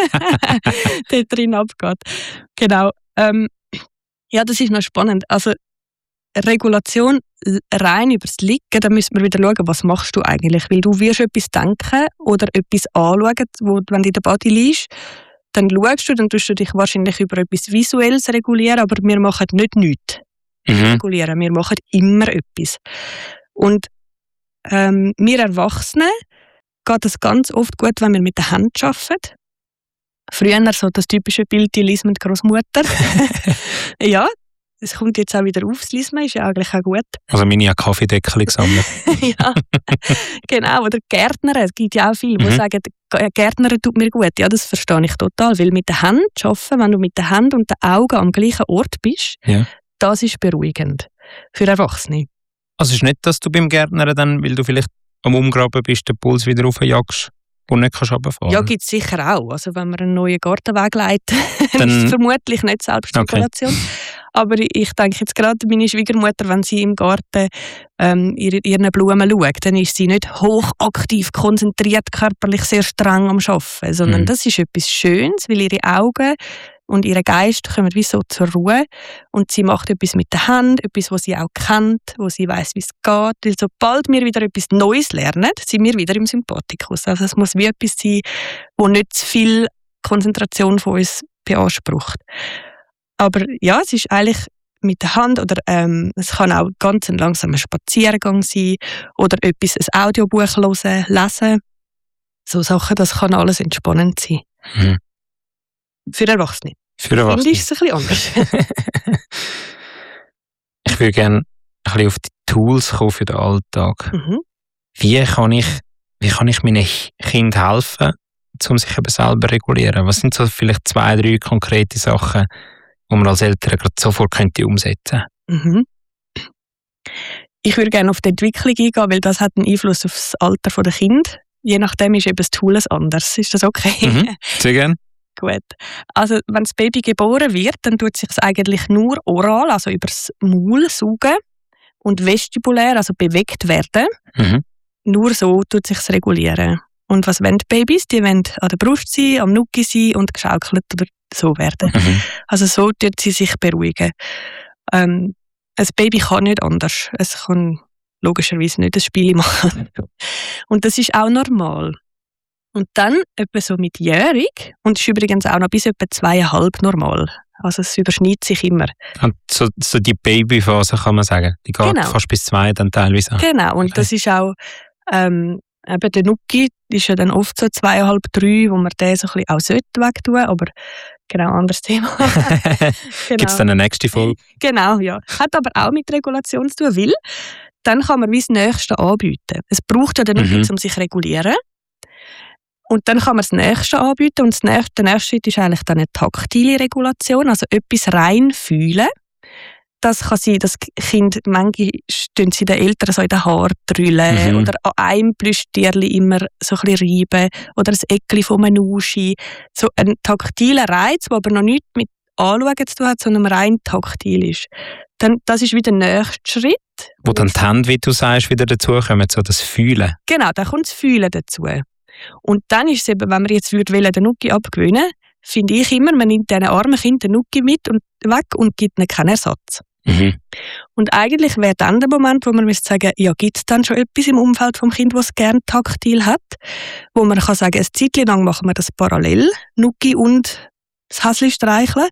dort drin abgeht. Genau. Ähm, ja, das ist noch spannend. Also Regulation rein übers Liegen, da müssen wir wieder schauen, was machst du eigentlich? Weil du wirst etwas denken oder etwas anschauen, wo, wenn du in der Body liegst, dann schaust du, dann tust du dich wahrscheinlich über etwas Visuelles regulieren, aber wir machen nicht nichts mhm. regulieren. Wir machen immer etwas. Und ähm, wir Erwachsene geht es ganz oft gut, wenn wir mit den Händen arbeiten. Früher so das typische Bild, die Lies mit Großmutter. Ja, es kommt jetzt auch wieder auf, das Lismen ist ja eigentlich auch gut. Also meine hat Kaffeedeckel gesammelt. Ja, genau. Oder Gärtner, es gibt ja auch viele, die mhm. sagen, Gärtner tut mir gut. Ja, das verstehe ich total, weil mit den Händen arbeiten, wenn du mit den Händen und den Augen am gleichen Ort bist, ja. das ist beruhigend für Erwachsene. Also es ist nicht, dass du beim Gärtner dann, weil du vielleicht am Umgraben bist, den Puls wieder raufjagst und nicht kannst runterfahren? Ja, gibt es sicher auch. Also wenn man einen neuen Gartenweg leitet, dann ist es vermutlich nicht Selbstregulation. Okay. Aber ich denke jetzt gerade, meine Schwiegermutter, wenn sie im Garten ähm, ihre, ihren Blumen schaut, dann ist sie nicht hochaktiv, konzentriert, körperlich sehr streng am Arbeiten, sondern mhm. das ist etwas Schönes, weil ihre Augen und ihr Geist kommen wie so zur Ruhe und sie macht etwas mit den Händen, etwas, was sie auch kennt, wo sie weiss, wie es geht. Weil sobald wir wieder etwas Neues lernen, sind wir wieder im Sympathikus. Also es muss wie etwas sein, wo nicht zu viel Konzentration von uns beansprucht. Aber ja, es ist eigentlich mit der Hand oder ähm, es kann auch ganz ein langsamer Spaziergang sein oder etwas, ein Audiobuch hören, lesen. So Sachen, das kann alles entspannend sein. Mhm. Für Erwachsene. Für Erwachsene. Finde ich es ein bisschen anders. Ich würde gerne ein bisschen auf die Tools kommen für den Alltag. Mhm. Wie kann ich, wie kann ich meinen Kindern helfen, um sich eben selber zu regulieren? Was sind so vielleicht zwei, drei konkrete Sachen, die man als Eltern gerade sofort könnte umsetzen könnte? Mhm. Ich würde gerne auf die Entwicklung eingehen, weil das hat einen Einfluss auf das Alter der Kinder. Je nachdem ist eben das Tool anders. Ist das okay? Mhm. Sehr gerne. Gut. Also wenn das Baby geboren wird, dann tut sich es eigentlich nur oral, also übers Maul saugen und vestibulär, also bewegt werden. Mhm. Nur so tut sich es regulieren. Und was wollen die Babys? Die wollen an der Brust sein, am Nucki sein und geschaukelt oder so werden. Mhm. Also so tut sie sich beruhigen. Ähm, ein Baby kann nicht anders. Es kann logischerweise nicht ein Spiel machen. Und das ist auch normal. Und dann etwa so mit jährig, und ist übrigens auch noch bis etwa zweieinhalb normal. Also es überschneidet sich immer. Und so, so die Babyphase kann man sagen, die geht genau. fast bis zwei dann teilweise an. Genau, und okay. das ist auch, ähm, eben der Nucki ist ja dann oft so zweieinhalb, drei, wo man den so ein bisschen auch sollte wegtun, aber genau, anderes Thema. Genau. Gibt es dann eine nächste Folge? Genau, ja. Hat aber auch mit Regulation zu tun, weil dann kann man wie das Nächste anbieten. Es braucht ja den Nucki, mhm. um sich zu regulieren. Und dann kann man das Nächste anbieten und das nächste, der nächste Schritt ist eigentlich dann eine taktile Regulation, also etwas rein fühlen. Das kann sein, dass Kinder, manchmal stehen sie den Eltern so in den Haaren drüllen mhm. oder an einem Plüschtierchen immer so ein bisschen reiben oder ein Eckchen von einem Uschi. So ein taktiler Reiz, der aber noch nichts mit Anschauen zu tun hat, sondern rein taktil ist. Dann, das ist wieder der nächste Schritt. Wo dann die Hände, wie du sagst, wieder dazukommen, so das Fühlen. Genau, da kommt das Fühlen dazu. Und dann ist es eben, wenn man jetzt würde den Nuki abgewöhnen, finde ich immer, man nimmt diesen armen Kind den Nuki mit und weg und gibt ihnen keinen Ersatz. Mhm. Und eigentlich wäre dann der Moment, wo man müsste sagen, ja, gibt es dann schon etwas im Umfeld vom Kind, das es gerne taktil hat, wo man kann sagen, eine Zeit lang machen wir das parallel, Nuki und das Häschen streicheln.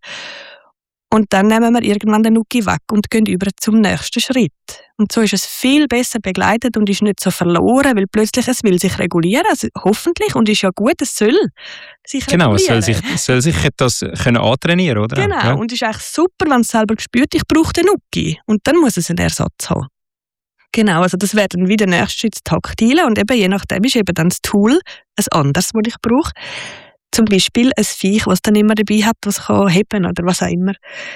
Und dann nehmen wir irgendwann den Nuki weg und gehen über zum nächsten Schritt. Und so ist es viel besser begleitet und ist nicht so verloren, weil plötzlich es will sich regulieren, also hoffentlich, und ist ja gut, es soll sich genau, regulieren. Genau, es soll sich, soll sich das können antrainieren, oder? Genau, ja. Und es ist eigentlich super, wenn es selber spürt, ich brauche den Nuki. Und dann muss es einen Ersatz haben. Genau, also das wäre dann wieder der nächste Schritt, das Taktile. Und eben je nachdem ist eben dann das Tool ein anderes, das ich brauche. Zum Beispiel ein Viech, das dann immer dabei hat, das kann heben oder was auch immer.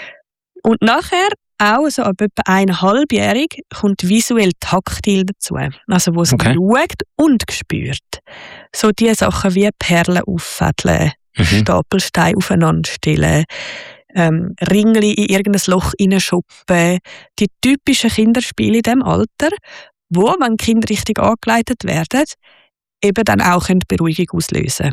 Und nachher, auch so ab etwa eineinhalbjährig, kommt visuell taktil dazu. Also wo es okay. schaut und spürt. So die Sachen wie Perlen auffädeln, mhm. Stapelsteine aufeinander stellen, ähm, Ringli in irgendein Loch hineinschuppen. Die typischen Kinderspiele in diesem Alter, wo, wenn die Kinder richtig angeleitet werden, eben dann auch Beruhigung auslösen können.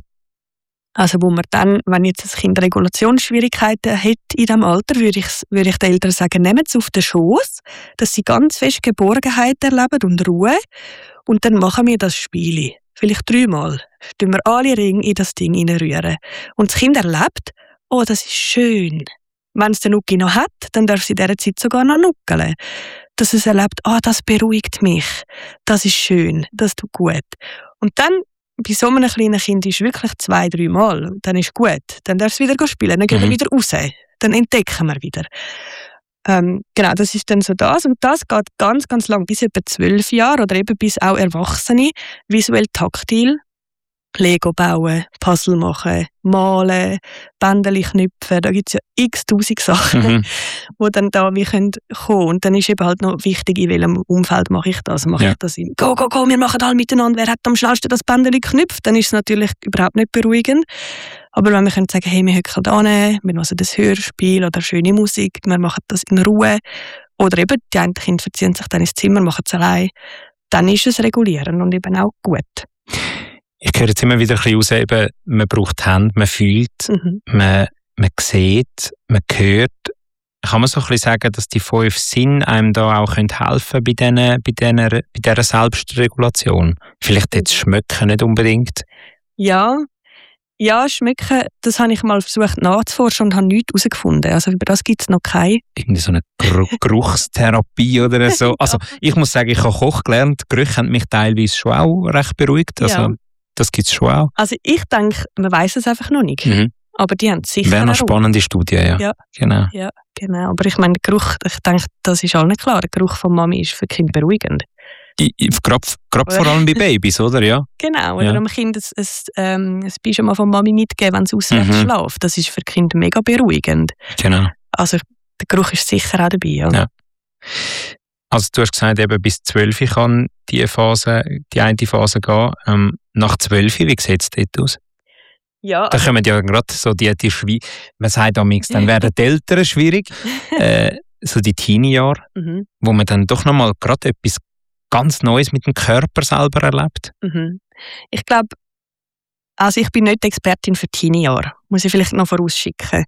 Also wo man dann, wenn jetzt das Kind Regulationsschwierigkeiten hat in diesem Alter, würde ich, würde ich den Eltern sagen, nehmt es auf den Schoß, dass sie ganz fest Geborgenheit erleben und Ruhe. Und dann machen wir das Spiel. Vielleicht dreimal. Tun wir alle Ringe in das Ding hineinrühren. Und das Kind erlebt, oh, das ist schön. Wenn es den Nuki noch hat, dann darf sie in dieser Zeit sogar noch nuckeln. Dass es erlebt, ah, oh, das beruhigt mich. Das ist schön. Das tut gut. Und dann bei so einem kleinen Kind ist wirklich zwei, drei Mal. Dann ist gut. Dann darf es wieder spielen. Dann gehen wir mhm. wieder raus. Dann entdecken wir wieder. Ähm, genau, das ist dann so das. Und das geht ganz, ganz lang, bis etwa zwölf Jahre oder eben bis auch Erwachsene visuell taktil Lego bauen, Puzzle machen, malen, Bändeli knüpfen. Da gibt es ja x-tausend Sachen, mhm. die dann da wie kommen können. Und dann ist eben halt noch wichtig, in welchem Umfeld mache ich das. Mache ja. ich das im Go, go, go, wir machen alle miteinander. Wer hat am schnellsten das Bändeli geknüpft? Dann ist es natürlich überhaupt nicht beruhigend. Aber wenn wir können sagen, hey, wir hücken da hin, wir machen das Hörspiel oder schöne Musik, wir machen das in Ruhe. Oder eben, die einen Kinder verziehen sich dann ins Zimmer, machen es allein. Dann ist es regulierend und eben auch gut. Ich höre jetzt immer wieder ein bisschen raus, eben, man braucht die Hände, man fühlt, mhm. man, man sieht, man hört. Kann man so ein bisschen sagen, dass die fünf Sinne einem da auch helfen können bei, diesen, bei, diesen, bei dieser Selbstregulation? Vielleicht jetzt schmecken nicht unbedingt. Ja, ja, schmecken, das habe ich mal versucht nachzuforschen und habe nichts herausgefunden. Also über das gibt es noch keine. Irgendwie so eine Geruchstherapie oder so. Also ich muss sagen, ich habe Koch gelernt, Gerüche haben mich teilweise schon auch recht beruhigt. Also, ja. Das gibt es schon auch. Also ich denke, man weiß es einfach noch nicht. Mhm. Aber die haben es sicher. Wäre eine spannende Studie, ja. ja. Genau. Ja, genau. Aber ich meine, der Geruch, ich denke, das ist allen klar. Der Geruch von Mami ist für Kinder beruhigend. Gerade vor allem bei Babys, oder? Ja. Genau. Oder ja. einem Kind ein, ein, ähm, ein Pyjama von Mami mitgeben, wenn es auswärts mhm. schläft. Das ist für Kinder mega beruhigend. Genau. Also der Geruch ist sicher auch dabei. Ja. ja. Also du hast gesagt, eben bis zwölf kann die Phase, die eine Phase gehen. Ähm, nach zwölf, wie sieht es dort aus? Ja. Da kommen ja gerade so die, die Schwie- man sagt am X, dann werden die Eltern schwierig. äh, so die Teenie-Jahre, mhm. wo man dann doch nochmal gerade etwas ganz Neues mit dem Körper selber erlebt. Mhm. Ich glaube, also ich bin nicht Expertin für Teenie-Jahre, muss ich vielleicht noch vorausschicken.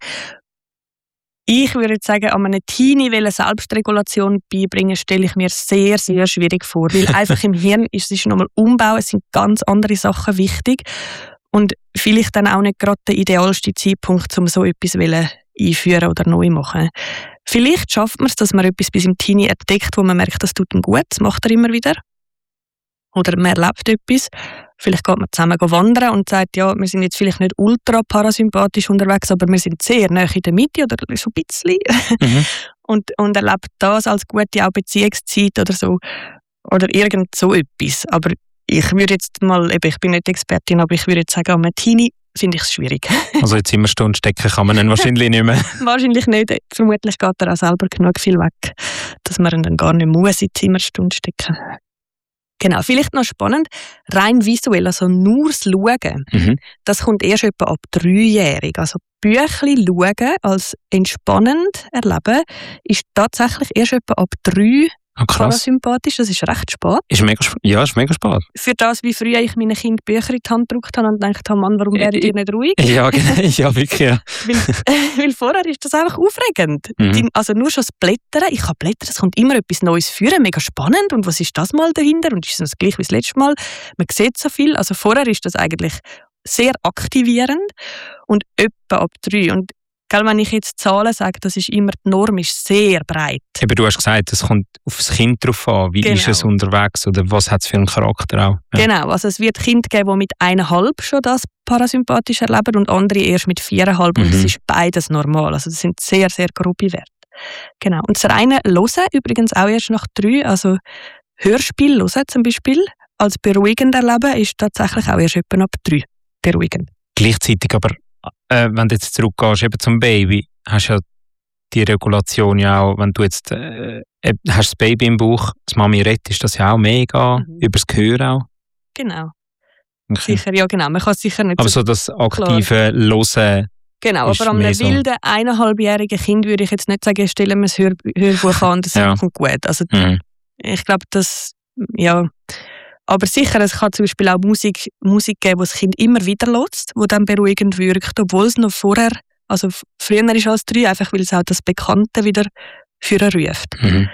Ich würde sagen, an einem Teenie eine Selbstregulation beibringen, stelle ich mir sehr, sehr schwierig vor. Weil einfach im Hirn ist es nochmal umbauen, es sind ganz andere Sachen wichtig. Und vielleicht dann auch nicht gerade der idealste Zeitpunkt, um so etwas einführen oder neu machen. Vielleicht schafft man es, dass man etwas bis im Teenie entdeckt, wo man merkt, das tut ihm gut, das macht er immer wieder. Oder man erlebt etwas. Vielleicht geht man zusammen wandern und sagt, ja, wir sind jetzt vielleicht nicht ultra parasympathisch unterwegs, aber wir sind sehr nahe in der Mitte oder so ein bisschen. Mhm. und, und erlebt das als gute auch Beziehungszeit oder so. Oder irgend so etwas. Aber ich würde jetzt mal, eben, ich bin nicht Expertin, aber ich würde jetzt sagen, am Teenie finde ich es schwierig. Also in Zimmerstunde stecken kann man ihn wahrscheinlich nicht mehr. Wahrscheinlich nicht. Vermutlich geht er auch selber genug viel weg, dass man ihn dann gar nicht muss in die Zimmerstunde stecken. Genau, vielleicht noch spannend, rein visuell, also nur das Schauen, mhm. das kommt erst etwa ab dreijährig. Also Büchli schauen als entspannend erleben ist tatsächlich erst etwa ab drei Oh, krass. Parasympathisch, das ist recht spät. Ist mega sp- ja, ist mega spät. Für das, wie früher ich meinen Kind Bücher in die Hand gedruckt habe und gedacht habe, Mann, warum werdet ihr nicht ruhig? Ja, genau. Ja, wirklich, ja. weil, weil vorher ist das einfach aufregend. Mhm. Die, also nur schon das Blättern, ich kann blättern, es kommt immer etwas Neues führen, mega spannend. Und was ist das mal dahinter? Und ist es das gleich wie das letzte Mal? Man sieht so viel. Also vorher ist das eigentlich sehr aktivierend und etwa ab drei. Und wenn ich jetzt Zahlen sage, das ist immer, die Norm ist sehr breit. Aber du hast gesagt, es kommt auf das Kind drauf an. Wie Genau. ist es unterwegs oder was hat es für einen Charakter auch? Ja. Genau, also es wird Kinder geben, die mit eineinhalb schon das parasympathisch erleben und andere erst mit viereinhalb. Und Mhm. das ist beides normal. Also das sind sehr, sehr grobe Werte. Genau. Und das reine Hören übrigens auch erst nach drei. Also Hörspiel hören zum Beispiel als beruhigend erleben ist tatsächlich auch erst etwa ab drei beruhigend. Gleichzeitig aber, äh, wenn du jetzt zurückgehst eben zum Baby, hast du ja die Regulation ja auch, wenn du jetzt äh, hast das Baby im Bauch, das Mami redet, ist das ja auch mega, Mhm. übers Gehör auch. Genau. Okay. Sicher, ja genau. Man kann es sicher nicht Aber so so das aktive Hören, Genau, ist aber an mehr einem so- wilden, eineinhalbjährigen Kind würde ich jetzt nicht sagen, stellen wir das Hör Hörbuch an und das Ja. kommt gut. Also mhm. ich glaube, das, ja. Aber sicher, es kann zum Beispiel auch Musik, Musik geben, die das Kind immer wieder hört, die dann beruhigend wirkt, obwohl es noch vorher, also f- früher ist als drei, einfach weil es auch das Bekannte wieder führen ruft. Mhm.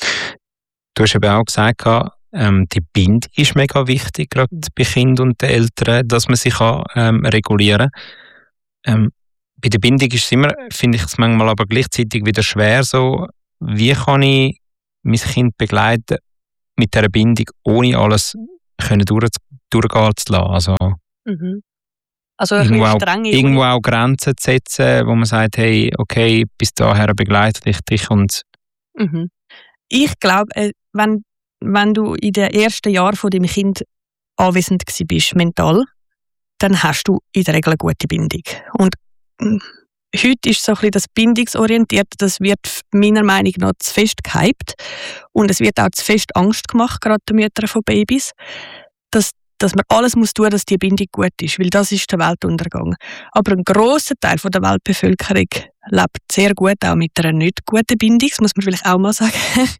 Du hast eben auch gesagt, ähm, die Bindung ist mega wichtig, gerade bei Kindern und den Eltern, dass man sich kann, ähm, regulieren kann. Ähm, bei der Bindung ist es immer, finde ich es manchmal aber gleichzeitig wieder schwer, so, wie kann ich mein Kind begleiten mit dieser Bindung, ohne alles können durch, durchgehen zu lassen. Also Mhm. Also ein irgendwo bisschen auch, strenge irgendwo auch Grenzen zu setzen, wo man sagt, hey, okay, bis daher begleite ich dich und Mhm. Ich glaube, äh, wenn, wenn du in den ersten Jahren von deinem Kind anwesend gsi bist, mental, dann hast du in der Regel eine gute Bindung. Und mh, heute ist so ein bisschen das Bindungsorientierte, das wird meiner Meinung nach zu fest gehypt. Und es wird auch zu fest Angst gemacht, gerade den Müttern von Babys, dass, dass man alles muss tun, dass die Bindung gut ist, weil das ist der Weltuntergang. Aber ein grosser Teil von der Weltbevölkerung lebt sehr gut, auch mit einer nicht guten Bindung, das muss man vielleicht auch mal sagen.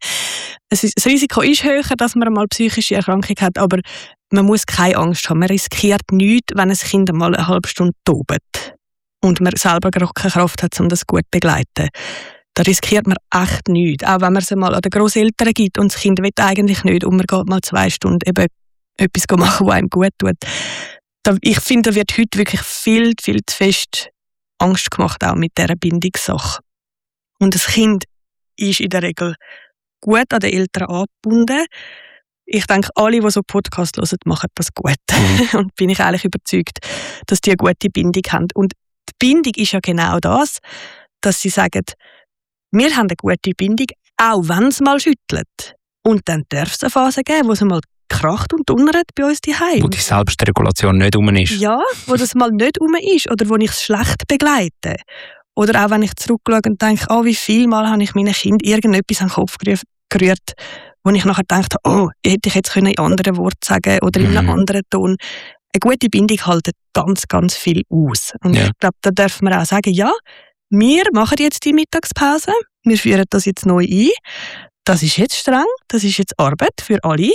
Es ist, das Risiko ist höher, dass man mal psychische Erkrankung hat, aber man muss keine Angst haben. Man riskiert nichts, wenn ein Kind mal eine halbe Stunde tobt und man selber gar keine Kraft hat, um das gut zu begleiten. Da riskiert man echt nichts. Auch wenn man es mal an den Grosseltern gibt und das Kind will eigentlich nicht und man geht mal zwei Stunden eben etwas machen, was einem gut tut. Da, ich finde, da wird heute wirklich viel, viel zu fest Angst gemacht, auch mit dieser Bindungssache. Und das Kind ist in der Regel gut an den Eltern angebunden. Ich denke, alle, die so Podcasts hören, machen das gut. Mhm. Und bin ich eigentlich überzeugt, dass die eine gute Bindung haben. Und die Bindung ist ja genau das, dass sie sagen, wir haben eine gute Bindung, auch wenn es mal schüttelt. Und dann darf es eine Phase geben, wo es mal kracht und donnert bei uns daheim. wo die Selbstregulation nicht rum ist. Ja, wo das mal nicht rum ist oder wo ich es schlecht begleite. Oder auch wenn ich zurückschaue und denke, oh, wie viel Mal habe ich meinen Kind irgendetwas an den Kopf gerührt, gerührt, wo ich nachher gedacht habe, oh, hätte ich jetzt in anderen Worten sagen oder in einem Mhm. anderen Ton. Eine gute Bindung hält ganz, ganz viel aus. Und Ja. ich glaube, da darf man auch sagen, ja, wir machen jetzt die Mittagspause, wir führen das jetzt neu ein. Das ist jetzt streng, das ist jetzt Arbeit für alle.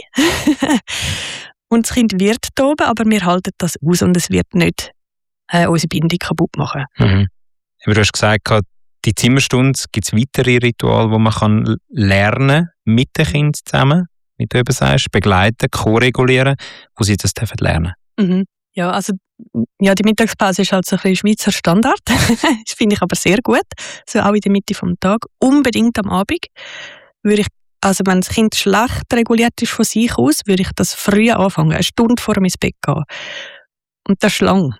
Und das Kind wird toben, aber wir halten das aus und es wird nicht äh, unsere Bindung kaputt machen. Mhm. Aber du hast gesagt, die Zimmerstunde gibt es weitere Rituale, wo man kann lernen mit den Kindern zusammen, wie du eben sagst, begleiten, ko-regulieren, wo sie das dürfen lernen. Mhm. Ja, also ja, die Mittagspause ist halt so ein bisschen Schweizer Standard. Das finde ich aber sehr gut. So auch in der Mitte vom Tag. Unbedingt am Abend. Würde ich, also wenn das Kind schlecht reguliert ist von sich aus, würde ich das früh anfangen, eine Stunde vor dem ins Bett gehen. Und das ist lang.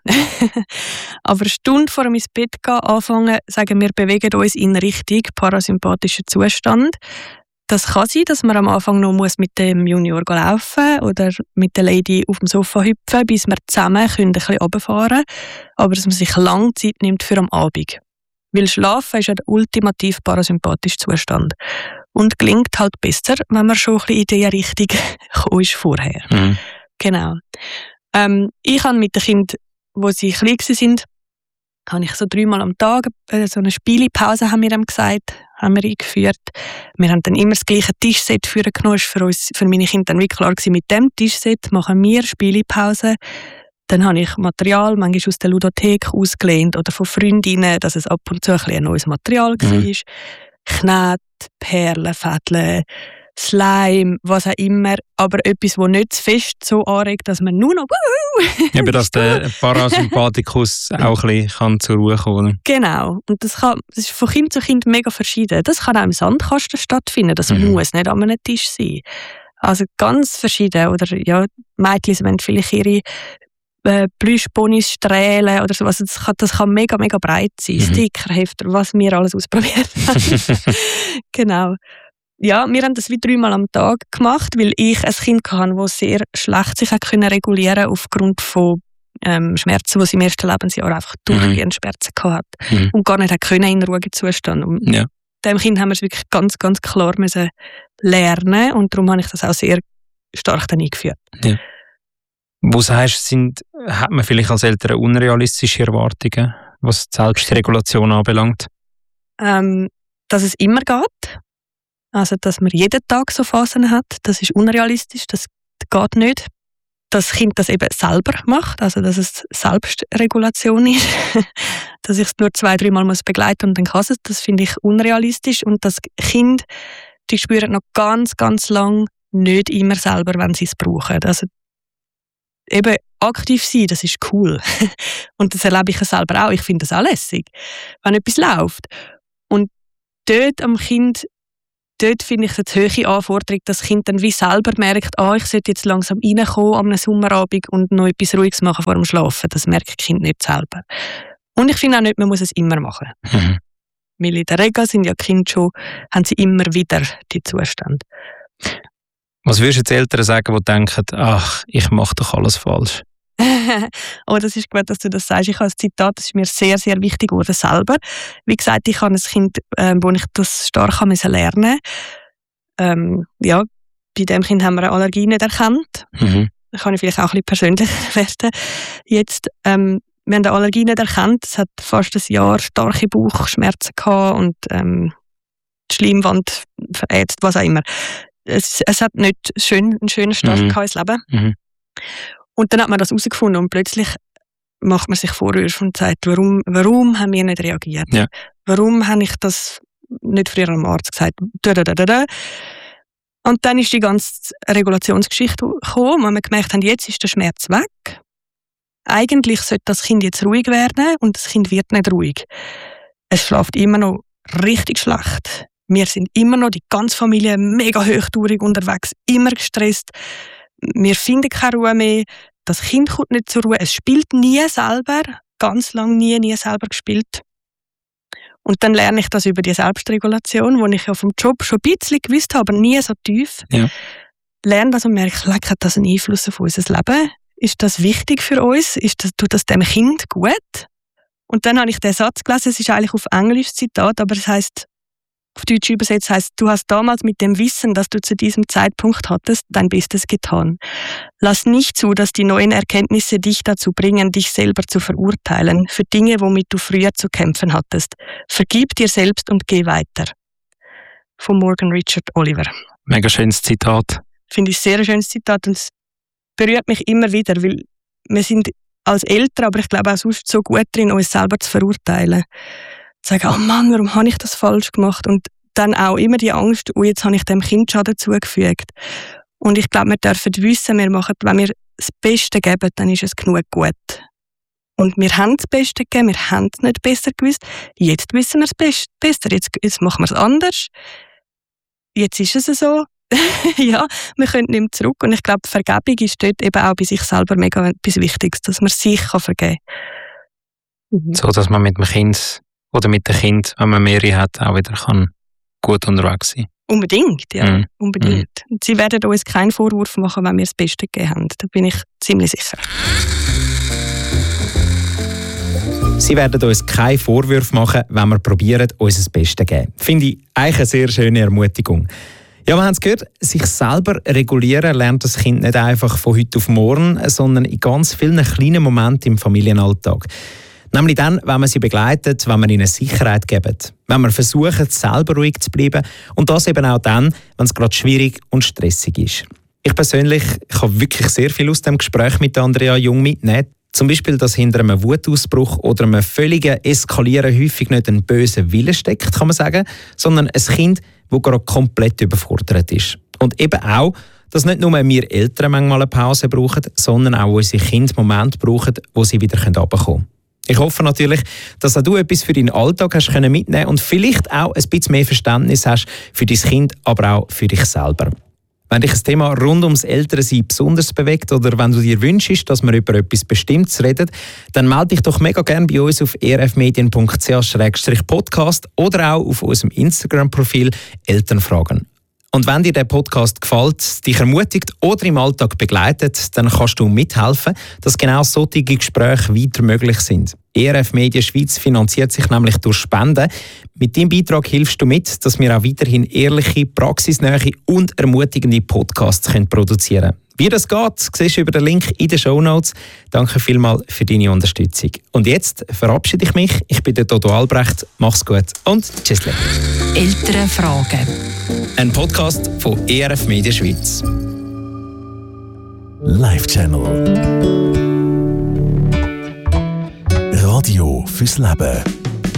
Aber eine Stunde vor dem ins Bett gehen anfangen, sagen wir, bewegen uns in Richtung parasympathischer Zustand. Das kann sein, dass man am Anfang noch muss mit dem Junior laufen oder mit der Lady auf dem Sofa hüpfen, bis wir zusammen können ein bisschen runterfahren können. Aber dass man sich lange Zeit nimmt für am Abend. Weil Schlafen ist ja der ultimativ parasympathische Zustand. Und gelingt halt besser, wenn man schon ein bisschen in diese Richtung gekommen ist vorher. Mhm. Genau. Ähm, ich habe mit den Kindern, wo sie klein waren, habe ich so dreimal am Tag äh, so eine Spielepause, haben wir ihm gesagt, haben wir eingeführt. Wir haben dann immer das gleiche Tischset vorgenommen. Für uns, für meine Kinder dann wirklich klar gewesen, mit dem Tischset machen wir Spielepause. Dann habe ich Material, manchmal aus der Ludothek ausgelehnt oder von Freundinnen, dass es ab und zu ein bisschen neues Material war. Mhm. Knete, Perlen, Fädel, Slime, was auch immer, aber etwas, das nicht zu fest so anregt, dass man nur noch eben, dass der Parasympathikus auch ein bisschen kann zur Ruhe kommen kann. Genau, und das, kann, das ist von Kind zu Kind mega verschieden. Das kann auch im Sandkasten stattfinden, das mhm. muss nicht an einem Tisch sein. Also ganz verschieden, oder ja, Mädchen wollen vielleicht ihre äh, Plüschbonis strählen oder sowas, das kann, das kann mega, mega breit sein, mhm. Sticker, Hefter, was wir alles ausprobiert haben. Genau. Ja, wir haben das wie dreimal am Tag gemacht, weil ich ein Kind hatte, das sehr schlecht sich regulieren konnte aufgrund von ähm, Schmerzen, die sie im ersten Lebensjahr einfach durchgehend mhm. Schmerzen hatte. Mhm. Und gar nicht können in ruhigen Zustand. Und ja. dem Kind haben wir es wirklich ganz, ganz klar müssen lernen und darum habe ich das auch sehr stark dann eingeführt. Ja. Wo sagst du, sind, hat man vielleicht als Eltern unrealistische Erwartungen, was die Selbstregulation anbelangt? Ähm, dass es immer geht. Also, dass man jeden Tag so Phasen hat, das ist unrealistisch, das geht nicht. Dass das Kind das eben selber macht, also dass es Selbstregulation ist. Dass ich es nur zwei, dreimal muss begleiten und dann kann es, das finde ich unrealistisch. Und das Kind, die spüren noch ganz, ganz lang nicht immer selber, wenn sie es brauchen. Also eben aktiv sein, das ist cool. Und das erlebe ich selber auch. Ich finde das auch lässig, wenn etwas läuft. Und dort am Kind Dort finde ich eine hohe Anforderung, dass das Kind dann wie selber merkt, ah, ich sollte jetzt langsam reinkommen an einem Sommerabend und noch etwas Ruhiges machen vor dem Schlafen. Das merkt das Kind nicht selber. Und ich finde auch nicht, man muss es immer machen. Mhm. Weil in der Regel sind ja Kinder schon, haben sie immer wieder die Zustände. Was würdest du jetzt Eltern sagen, die denken, ach, ich mache doch alles falsch? Oh, das ist gut, dass du das sagst. Ich habe ein Zitat, das ist mir sehr, sehr wichtig geworden selber. Wie gesagt, ich habe ein Kind, ähm, wo ich das stark lernen musste. Ähm, ja, bei dem Kind haben wir eine Allergie nicht erkannt. Mhm. Da kann ich vielleicht auch ein bisschen persönlich werden. Jetzt, ähm, wir haben eine Allergie nicht erkannt. Es hat fast ein Jahr starke Bauchschmerzen gehabt und ähm, die Schleimwand verätzt, was auch immer. Es, es hat nicht schön, einen schönen Start mhm. gehabt ins Leben. Mhm. Und dann hat man das herausgefunden und plötzlich macht man sich Vorwürfe und sagt, warum, warum haben wir nicht reagiert? Ja. Warum habe ich das nicht früher am Arzt gesagt? Und dann ist die ganze Regulationsgeschichte gekommen, wo wir gemerkt haben, jetzt ist der Schmerz weg. Eigentlich sollte das Kind jetzt ruhig werden und das Kind wird nicht ruhig. Es schläft immer noch richtig schlecht. Wir sind immer noch, die ganze Familie, mega hochtourig unterwegs, immer gestresst. Wir finden keine Ruhe mehr, das Kind kommt nicht zur Ruhe, es spielt nie selber, ganz lange nie, nie selber gespielt. Und dann lerne ich das über die Selbstregulation, wo ich ja vom Job schon ein bisschen gewusst habe, aber nie so tief. Ja. Lerne das und merke, hat das einen Einfluss auf unser Leben? Ist das wichtig für uns? Ist das, tut das dem Kind gut? Und dann habe ich den Satz gelesen, es ist eigentlich auf Englisch Zitat, aber es heisst, auf Deutsch übersetzt heißt, du hast damals mit dem Wissen, das du zu diesem Zeitpunkt hattest, dein Bestes getan. Lass nicht zu, dass die neuen Erkenntnisse dich dazu bringen, dich selber zu verurteilen für Dinge, womit du früher zu kämpfen hattest. Vergib dir selbst und geh weiter. Von Morgan Richard Oliver. Mega schönes Zitat. Finde ich ein sehr schönes Zitat und es berührt mich immer wieder, weil wir sind als Eltern, aber ich glaube auch sonst so gut drin, uns selber zu verurteilen. Sagen, oh Mann, warum habe ich das falsch gemacht? Und dann auch immer die Angst, oh, jetzt habe ich dem Kind Schaden zugefügt. Und ich glaube, wir dürfen wissen, wir machen, wenn wir das Beste geben, dann ist es genug gut. Und wir haben das Beste gegeben, wir haben es nicht besser gewusst. Jetzt wissen wir es best- besser, jetzt, jetzt machen wir es anders. Jetzt ist es so. Ja, wir können nicht mehr zurück. Und ich glaube, Vergebung ist dort eben auch bei sich selber mega etwas Wichtiges, dass man sich vergeben kann. Mhm. So, dass man mit dem Kind oder mit dem Kind, wenn man mehrere hat, auch wieder kann gut unterwegs sein. Unbedingt, ja. Mm. Unbedingt. Mm. Sie werden uns keinen Vorwurf machen, wenn wir das Beste gegeben haben. Da bin ich ziemlich sicher. Sie werden uns keine Vorwürfe machen, wenn wir probieren, uns das Beste zu geben. Finde ich eigentlich eine sehr schöne Ermutigung. Ja, wir haben es gehört, sich selber regulieren lernt das Kind nicht einfach von heute auf morgen, sondern in ganz vielen kleinen Momenten im Familienalltag. Nämlich dann, wenn man sie begleitet, wenn man ihnen Sicherheit gibt, wenn man versucht, selber ruhig zu bleiben und das eben auch dann, wenn es gerade schwierig und stressig ist. Ich persönlich ich habe wirklich sehr viel aus dem Gespräch mit Andrea Jung mitnehmen. Zum Beispiel, dass hinter einem Wutausbruch oder einem völligen Eskalieren häufig nicht ein böser Wille steckt, kann man sagen, sondern ein Kind, das gerade komplett überfordert ist. Und eben auch, dass nicht nur wir Eltern manchmal eine Pause brauchen, sondern auch unsere Kinder Momente brauchen, wo sie wieder runterkommen können. Ich hoffe natürlich, dass auch du etwas für deinen Alltag hast mitnehmen können und vielleicht auch ein bisschen mehr Verständnis hast für dein Kind, aber auch für dich selber. Wenn dich ein Thema rund ums Elternsein besonders bewegt oder wenn du dir wünschst, dass wir über etwas Bestimmtes reden, dann melde dich doch mega gerne bei uns auf e r f medien punkt c h slash podcast oder auch auf unserem Instagram-Profil Elternfragen. Und wenn dir der Podcast gefällt, dich ermutigt oder im Alltag begleitet, dann kannst du mithelfen, dass genau solche Gespräche weiter möglich sind. E R F Media Schweiz finanziert sich nämlich durch Spenden. Mit deinem Beitrag hilfst du mit, dass wir auch weiterhin ehrliche, praxisnähe und ermutigende Podcasts produzieren können. Wie das geht, siehst du über den Link in den Shownotes. Danke vielmals für deine Unterstützung. Und jetzt verabschiede ich mich. Ich bin der Dodo Albrecht. Mach's gut und tschüss. Elternfragen. Ein Podcast von E R F Media Schweiz. Live Channel. Radio fürs Leben.